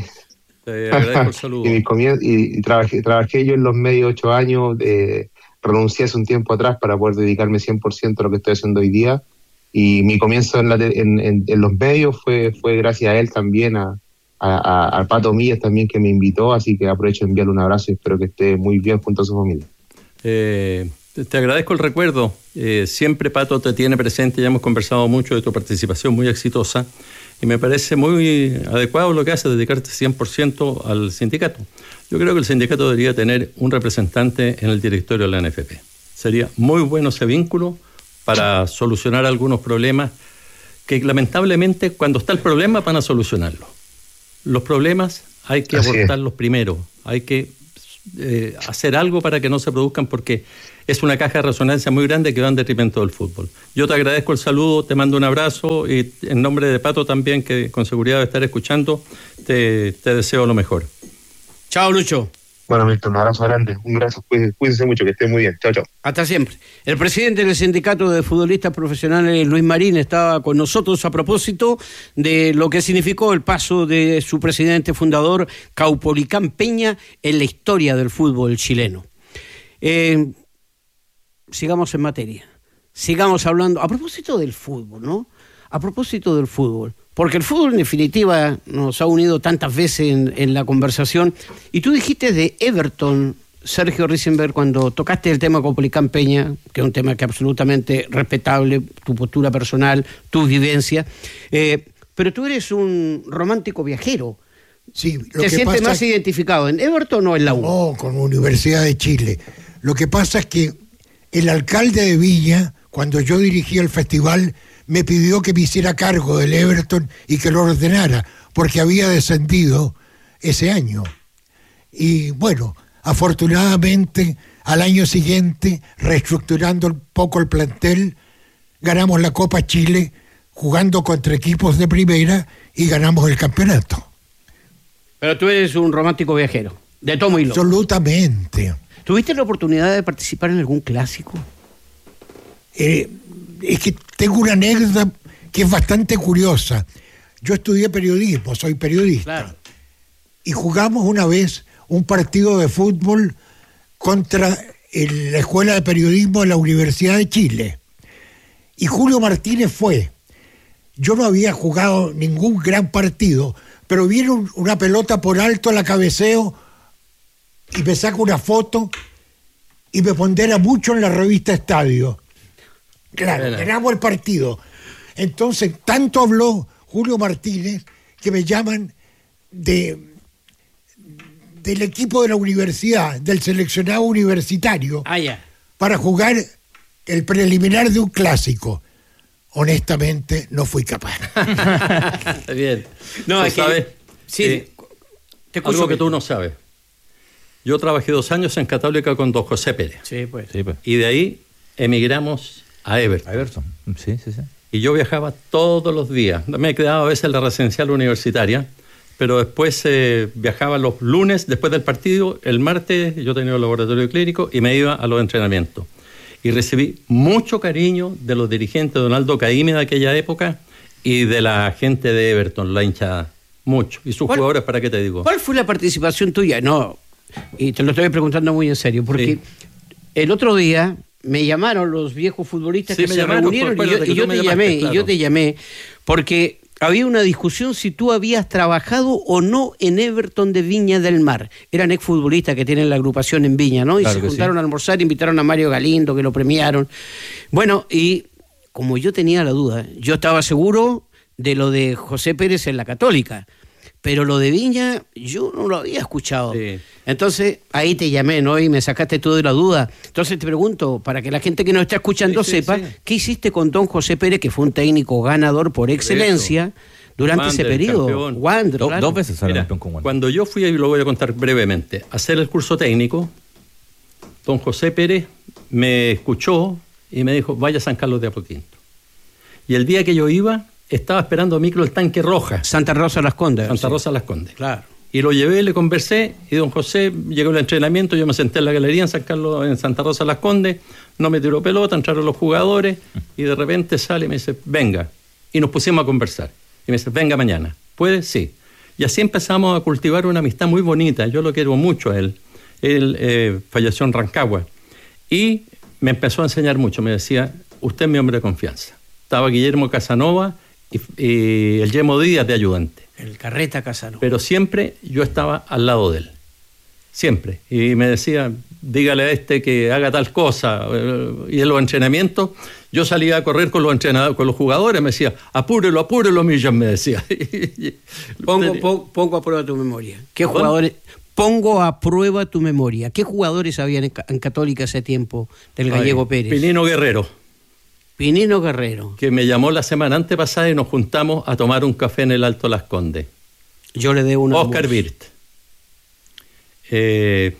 Y trabajé yo en los medios 8 años, renuncié hace un tiempo atrás para poder dedicarme 100% a lo que estoy haciendo hoy día, Y mi comienzo en los medios fue gracias a él también, al Pato Millas también, que me invitó, así que aprovecho de enviarle un abrazo y espero que esté muy bien junto a su familia. Te agradezco el recuerdo. Siempre Pato te tiene presente, ya hemos conversado mucho de tu participación muy exitosa y me parece muy adecuado lo que haces, dedicarte 100% al sindicato. Yo creo que el sindicato debería tener un representante en el directorio de la NFP. Sería muy bueno ese vínculo para solucionar algunos problemas que lamentablemente cuando está el problema van a solucionarlo. Los problemas hay que abordarlos primero, hay que hacer algo para que no se produzcan porque es una caja de resonancia muy grande que va en detrimento del fútbol. Yo te agradezco el saludo, te mando un abrazo y en nombre de Pato también, que con seguridad va a estar escuchando, te deseo lo mejor. Chao, Lucho. Bueno, Milton, un abrazo grande, un abrazo, cuídense mucho, que estén muy bien. Chao, chao. Hasta siempre. El presidente del Sindicato de Futbolistas Profesionales, Luis Marín, estaba con nosotros a propósito de lo que significó el paso de su presidente fundador, Caupolicán Peña, en la historia del fútbol chileno. Sigamos en materia. Sigamos hablando, a propósito del fútbol, ¿no? A propósito del fútbol. Porque el fútbol, en definitiva, nos ha unido tantas veces en la conversación. Y tú dijiste de Everton, Sergio Risenberg, cuando tocaste el tema con Policán Peña, que es un tema que absolutamente respetable, tu postura personal, tu vivencia, pero tú eres un romántico viajero. Sí, ¿Te sientes más identificado en Everton o en la U? No, con Universidad de Chile. Lo que pasa es que el alcalde de Viña, cuando yo dirigía el festival, me pidió que me hiciera cargo del Everton y que lo ordenara, porque había descendido ese año. Y bueno, afortunadamente, al año siguiente, reestructurando un poco el plantel, ganamos la Copa Chile, jugando contra equipos de primera y ganamos el campeonato. Pero tú eres un romántico viajero, de tomo y lomo. Absolutamente. ¿Tuviste la oportunidad de participar en algún clásico? Es que tengo una anécdota que es bastante curiosa. Yo estudié periodismo, soy periodista. Claro. Y jugamos una vez un partido de fútbol contra la Escuela de Periodismo de la Universidad de Chile. Y Julio Martínez fue. Yo no había jugado ningún gran partido, pero vieron una pelota por alto, la cabeceo y me saco una foto y me pondera mucho en la revista Estadio. Claro, ganamos el partido. Entonces, tanto habló Julio Martínez que me llaman del equipo de la universidad, del seleccionado universitario, para jugar el preliminar de un clásico. Honestamente, no fui capaz. Está bien. No, es sabes, que... Sí, algo que tú no sabes. Yo trabajé 2 años en Católica con don José Pérez. Sí, pues. Y de ahí emigramos a Everton. Sí. Y yo viajaba todos los días. Me quedaba a veces en la residencial universitaria, pero después viajaba los lunes después del partido, el martes yo tenía el laboratorio clínico y me iba a los entrenamientos. Y recibí mucho cariño de los dirigentes de Donaldo Caíme de aquella época y de la gente de Everton, la hinchada. Mucho. Y sus jugadores, ¿para qué te digo? ¿Cuál fue la participación tuya? No, y te lo estoy preguntando muy en serio, porque el otro día me llamaron los viejos futbolistas que se reunieron y yo te llamé porque había una discusión si tú habías trabajado o no en Everton de Viña del Mar. Eran exfutbolistas que tienen la agrupación en Viña, ¿no? Y claro, se juntaron a almorzar, invitaron a Mario Galindo, que lo premiaron. Bueno, y como yo tenía la duda, yo estaba seguro de lo de José Pérez en la Católica, pero lo de Viña yo no lo había escuchado. Sí. Entonces ahí te llamé, ¿no? Y me sacaste todo de la duda. Entonces te pregunto, para que la gente que nos está escuchando sepa, ¿qué hiciste con don José Pérez, que fue un técnico ganador por excelencia durante ese periodo? Wander, claro. 2 veces salió campeón con Wander. Cuando yo fui, y lo voy a contar brevemente, a hacer el curso técnico, don José Pérez me escuchó y me dijo, vaya a San Carlos de Apoquindo. Y el día que yo iba, estaba esperando micro el Tanque Roja. Santa Rosa Las Condes. Rosa Las Condes. Claro. Y lo llevé, le conversé, y don José llegó al entrenamiento, yo me senté en la galería en San Carlos, en Santa Rosa Las Condes, no me tiró pelota, entraron los jugadores, y de repente sale y me dice, venga. Y nos pusimos a conversar. Y me dice, venga mañana. ¿Puede? Sí. Y así empezamos a cultivar una amistad muy bonita. Yo lo quiero mucho a él. Él falleció en Rancagua. Y me empezó a enseñar mucho. Me decía, usted es mi hombre de confianza. estaba Guillermo Casanova y el Yemo Díaz de ayudante. El Carreta Casanova. Pero siempre yo estaba al lado de él. Siempre. Y me decía, dígale a este que haga tal cosa. Y en los entrenamientos, yo salía a correr con los entrenadores, con los jugadores, me decía, apúrelo, Millán, me decía. Pongo a prueba tu memoria. ¿Qué jugadores? Pongo a prueba tu memoria. ¿Qué jugadores habían en Católica ese tiempo del Gallego Pérez? Pinino Guerrero. Que me llamó la semana antepasada y nos juntamos a tomar un café en el Alto Las Condes. Yo le debo una. Oscar Birt. Te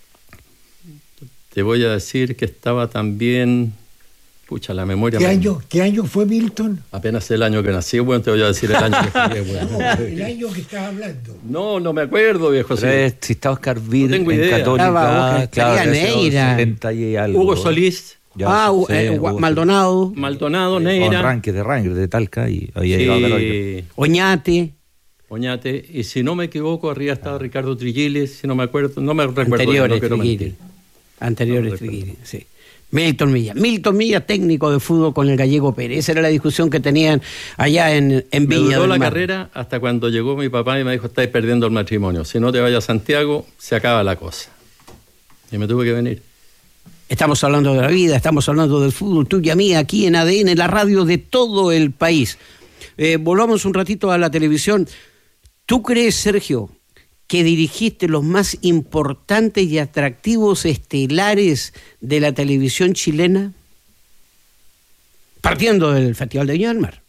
voy a decir que estaba también... Pucha, la memoria... ¿Qué año fue Milton? Apenas el año que nací, bueno, te voy a decir el año que jugué, bueno. No, el año que estás hablando. No me acuerdo, viejo. Si está Oscar Birt en idea. Católica, claro, Neira. Hugo Solís. Maldonado, Neira. Ranque de Talca y había llegado a Oñate, y si no me equivoco, arriba estaba Ricardo Triguiles, si no me acuerdo, no me recuerdo. Anteriores Triguiles, sí. Milton Milla, técnico de fútbol con el Gallego Pérez. Esa era la discusión que tenían allá en Viña del Mar. Me duró la Mar. carrera hasta cuando llegó mi papá y me dijo, estáis perdiendo el matrimonio. Si no te vayas a Santiago, se acaba la cosa. Y me tuve que venir. Estamos hablando de la vida, estamos hablando del fútbol, tuya mía, aquí en ADN, la radio de todo el país. Volvamos un ratito a la televisión. ¿Tú crees, Sergio, que dirigiste los más importantes y atractivos estelares de la televisión chilena? Partiendo del Festival de Viña del Mar.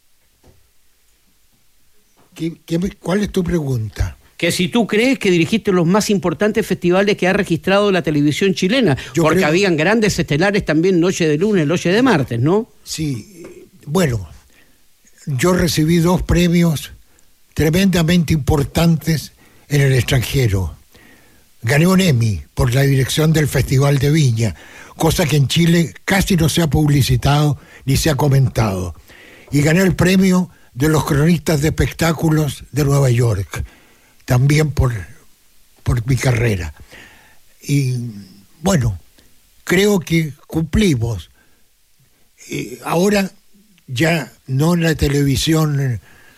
¿Cuál es tu pregunta? Que si tú crees que dirigiste los más importantes festivales que ha registrado la televisión chilena, porque habían grandes estelares también noche de lunes, noche de martes, ¿no? Sí, bueno, yo recibí 2 premios tremendamente importantes en el extranjero. Gané un Emmy por la dirección del Festival de Viña, cosa que en Chile casi no se ha publicitado ni se ha comentado. Y gané el premio de los cronistas de espectáculos de Nueva York, también por mi carrera. Y bueno, creo que cumplimos. Ahora ya no en la televisión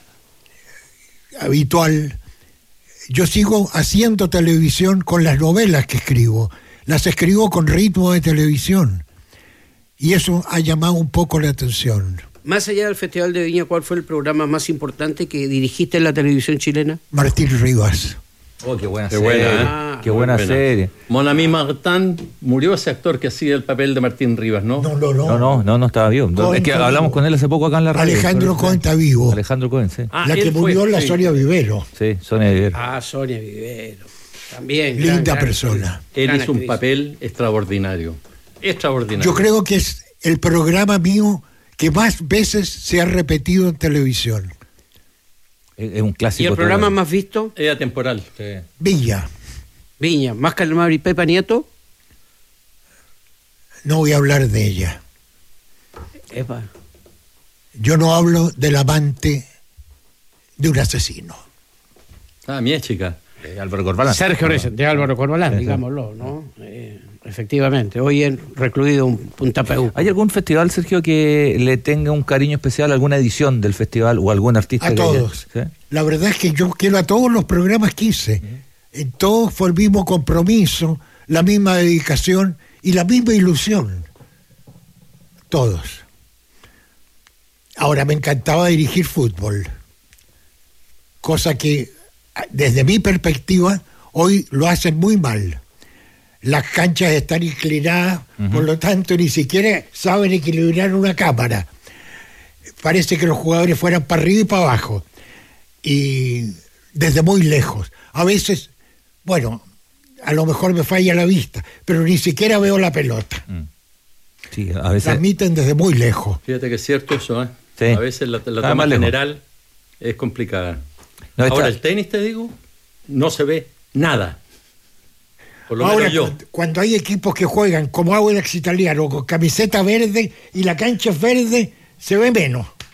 habitual. Yo sigo haciendo televisión con las novelas que escribo. Las escribo con ritmo de televisión. Y eso ha llamado un poco la atención. Más allá del Festival de Viña, ¿cuál fue el programa más importante que dirigiste en la televisión chilena? Martín Rivas. Oh, qué buena serie. Qué buena serie. Mon ami Martin, murió ese actor que hacía el papel de Martín Rivas, ¿no? No estaba vivo. Es que hablamos con él hace poco acá en la radio. Alejandro Cohen está vivo. Alejandro Cohen, sí. La que murió la Sonia Vivero. Sí, Sonia Vivero. Sonia Vivero. También. Linda persona. Él hizo un papel extraordinario. Yo creo que es el programa mío que más veces se ha repetido en televisión. Es un clásico. ¿Y el programa más visto? Es atemporal. Sí. Viña. ¿Más Calamar y Pepa Nieto? No voy a hablar de ella. Epa. Yo no hablo del amante de un asesino. Mi chica. Álvaro Corbalán. Sergio Reyes, de Álvaro Corbalán, digámoslo, ¿no? Efectivamente, hoy en recluido un Punta Peu. ¿Hay algún festival, Sergio, que le tenga un cariño especial, alguna edición del festival o algún artista? A todos. ¿Sí? La verdad es que yo quiero a todos los programas que hice. En todos fue el mismo compromiso, la misma dedicación y la misma ilusión. Todos. Ahora, me encantaba dirigir fútbol. Cosa que, desde mi perspectiva, hoy lo hacen muy mal. Las canchas están inclinadas, por lo tanto ni siquiera saben equilibrar una cámara. Parece que los jugadores fueran para arriba y para abajo. Y desde muy lejos. A veces, bueno, a lo mejor me falla la vista, pero ni siquiera veo la pelota. Sí, a veces... Transmiten desde muy lejos. Fíjate que es cierto eso, ¿eh? Sí. A veces la toma general es complicada. No, ahora, el tenis, te digo, no se ve nada. Por lo ahora, menos yo. Cuando hay equipos que juegan como Audax Italiano con camiseta verde y la cancha es verde, se ve menos.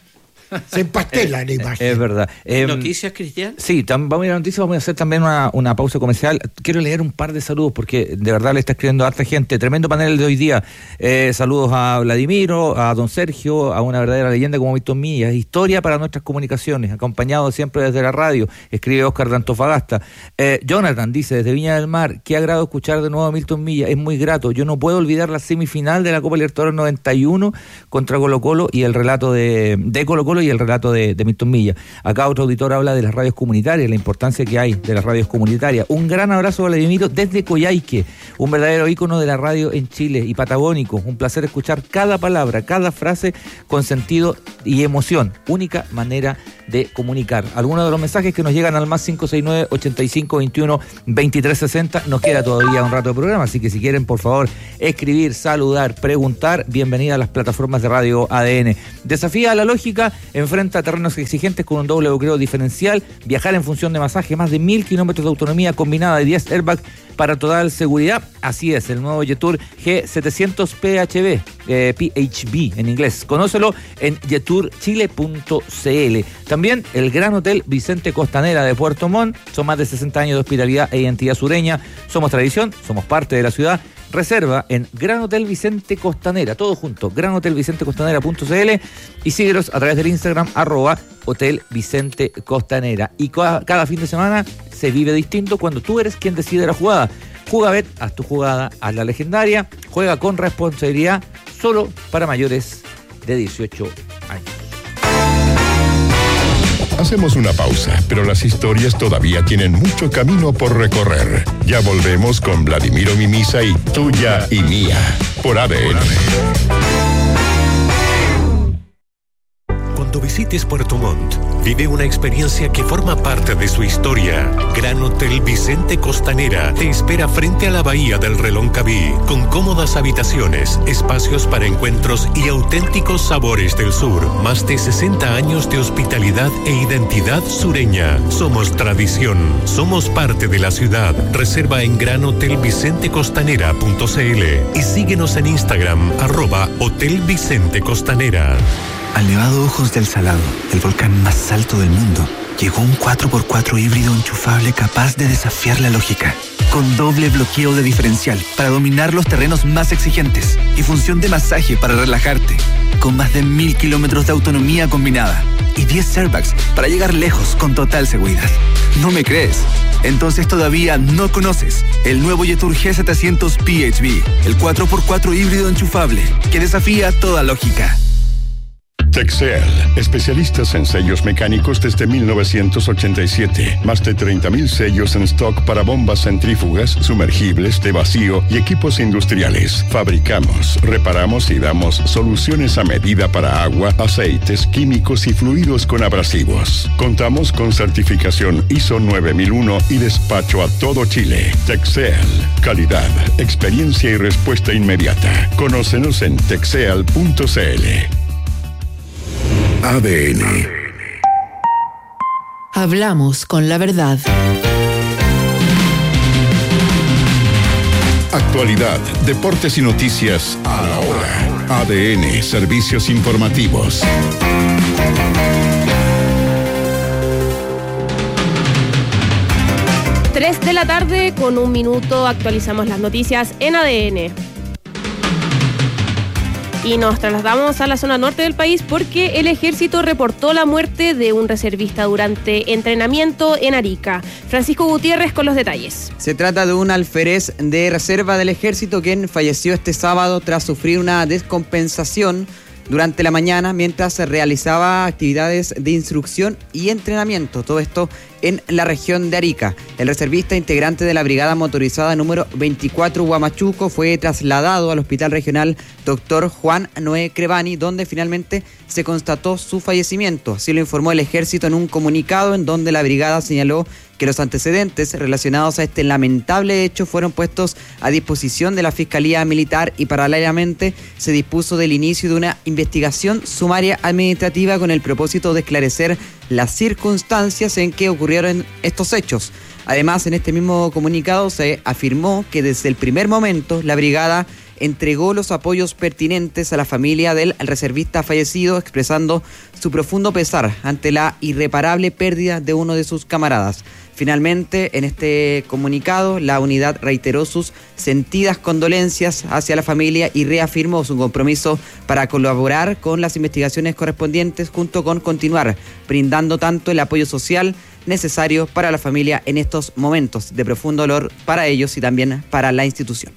Se empastela la imagen. Es verdad. ¿Noticias, Cristian? Sí, vamos a ir a noticias, vamos a hacer también una pausa comercial. Quiero leer un par de saludos porque de verdad le está escribiendo a harta gente. Tremendo panel de hoy día. Saludos a Vladimiro, a don Sergio, a una verdadera leyenda como Milton Millas. Historia para nuestras comunicaciones, acompañado siempre desde la radio. Escribe Oscar de Antofagasta. Jonathan dice, desde Viña del Mar, qué agrado escuchar de nuevo a Milton Millas. Es muy grato. Yo no puedo olvidar la semifinal de la Copa Libertadores 91 contra Colo-Colo y el relato de Colo-Colo y el relato de Milton Millas. Acá otro auditor habla de las radios comunitarias, la importancia que hay de las radios comunitarias. Un gran abrazo a Vladimiro desde Coyhaique, un verdadero ícono de la radio en Chile y patagónico. Un placer escuchar cada palabra, cada frase con sentido y emoción. Única manera de comunicar. Algunos de los mensajes que nos llegan al más 569-8521-2360. Nos queda todavía un rato de programa, así que si quieren, por favor, escribir, saludar, preguntar, bienvenida a las plataformas de Radio ADN. Desafía a la lógica, enfrenta terrenos exigentes con un doble bloqueo diferencial, viajar en función de masaje, más de 1000 kilómetros de autonomía combinada de 10 airbags para total seguridad. Así es, el nuevo Jetour G700 PHB en inglés. Conócelo en jetourchile.cl. También el Gran Hotel Vicente Costanera de Puerto Montt. Son más de 60 años de hospitalidad e identidad sureña. Somos tradición, somos parte de la ciudad. Reserva en Gran Hotel Vicente Costanera, todo junto, granhotelvicentecostanera.cl, y síguelos a través del Instagram @Hotel Vicente Costanera. Y cada fin de semana se vive distinto cuando tú eres quien decide la jugada. Jugabet, haz tu jugada, haz la legendaria, juega con responsabilidad, solo para mayores de 18 años. Hacemos una pausa, pero las historias todavía tienen mucho camino por recorrer. Ya volvemos con Vladimiro Mimisa y Tuya y Mía, por ADN. Cuando visites Puerto Montt, vive una experiencia que forma parte de su historia. Gran Hotel Vicente Costanera te espera frente a la bahía del Reloncaví, con cómodas habitaciones, espacios para encuentros y auténticos sabores del sur. Más de 60 años de hospitalidad e identidad sureña. Somos tradición, somos parte de la ciudad. Reserva en granhotelvicentecostanera.cl y síguenos en Instagram @Hotel Vicente Costanera. Al Nevado Ojos del Salado, el volcán más alto del mundo, llegó un 4x4 híbrido enchufable capaz de desafiar la lógica. Con doble bloqueo de diferencial para dominar los terrenos más exigentes y función de masaje para relajarte. Con más de 1000 kilómetros de autonomía combinada y 10 airbags para llegar lejos con total seguridad. ¿No me crees? Entonces todavía no conoces el nuevo Jetour G700 PHB, el 4x4 híbrido enchufable que desafía toda lógica. Texel, especialistas en sellos mecánicos desde 1987. Más de 30,000 sellos en stock para bombas centrífugas, sumergibles, de vacío y equipos industriales. Fabricamos, reparamos y damos soluciones a medida para agua, aceites, químicos y fluidos con abrasivos. Contamos con certificación ISO 9001 y despacho a todo Chile. Texel, calidad, experiencia y respuesta inmediata. Conócenos en texel.cl. ADN. Hablamos con la verdad. Actualidad, deportes y noticias a la hora. ADN, servicios informativos. Tres de la tarde con 1 minuto actualizamos las noticias en ADN. Y nos trasladamos a la zona norte del país porque el ejército reportó la muerte de un reservista durante entrenamiento en Arica. Francisco Gutiérrez con los detalles. Se trata de un alférez de reserva del ejército quien falleció este sábado tras sufrir una descompensación durante la mañana mientras se realizaba actividades de instrucción y entrenamiento. Todo esto en la región de Arica. El reservista integrante de la brigada motorizada número 24 Huamachuco fue trasladado al Hospital Regional Dr. Juan Noé Crevani, donde finalmente se constató su fallecimiento. Así lo informó el ejército en un comunicado en donde la brigada señaló que los antecedentes relacionados a este lamentable hecho fueron puestos a disposición de la Fiscalía Militar y paralelamente se dispuso del inicio de una investigación sumaria administrativa con el propósito de esclarecer las circunstancias en que ocurrieron estos hechos. Además, en este mismo comunicado se afirmó que desde el primer momento la brigada entregó los apoyos pertinentes a la familia del reservista fallecido, expresando su profundo pesar ante la irreparable pérdida de uno de sus camaradas. Finalmente, en este comunicado, la unidad reiteró sus sentidas condolencias hacia la familia y reafirmó su compromiso para colaborar con las investigaciones correspondientes, junto con continuar brindando tanto el apoyo social necesario para la familia en estos momentos de profundo dolor para ellos y también para la institución.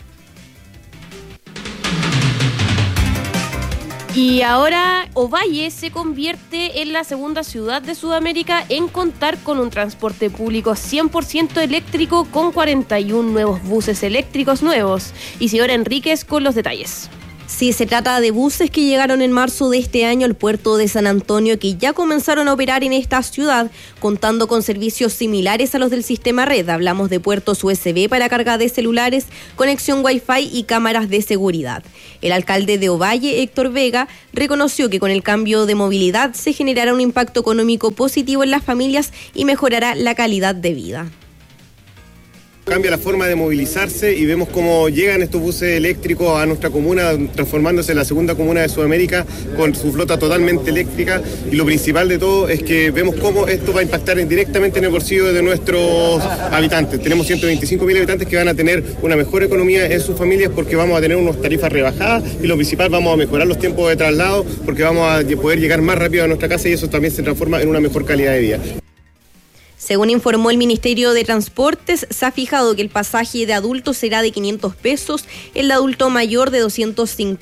Y ahora Ovalle se convierte en la segunda ciudad de Sudamérica en contar con un transporte público 100% eléctrico, con 41 nuevos buses eléctricos nuevos. Isidora Enríquez con los detalles. Sí, se trata de buses que llegaron en marzo de este año al puerto de San Antonio, que ya comenzaron a operar en esta ciudad, contando con servicios similares a los del sistema red. Hablamos de puertos USB para carga de celulares, conexión Wi-Fi y cámaras de seguridad. El alcalde de Ovalle, Héctor Vega, reconoció que con el cambio de movilidad se generará un impacto económico positivo en las familias y mejorará la calidad de vida. Cambia la forma de movilizarse y vemos cómo llegan estos buses eléctricos a nuestra comuna, transformándose en la segunda comuna de Sudamérica con su flota totalmente eléctrica, y lo principal de todo es que vemos cómo esto va a impactar directamente en el bolsillo de nuestros habitantes. Tenemos 125.000 habitantes que van a tener una mejor economía en sus familias porque vamos a tener unas tarifas rebajadas, y lo principal, vamos a mejorar los tiempos de traslado porque vamos a poder llegar más rápido a nuestra casa, y eso también se transforma en una mejor calidad de vida. Según informó el Ministerio de Transportes, se ha fijado que el pasaje de adulto será de 500 pesos, el de adulto mayor de 250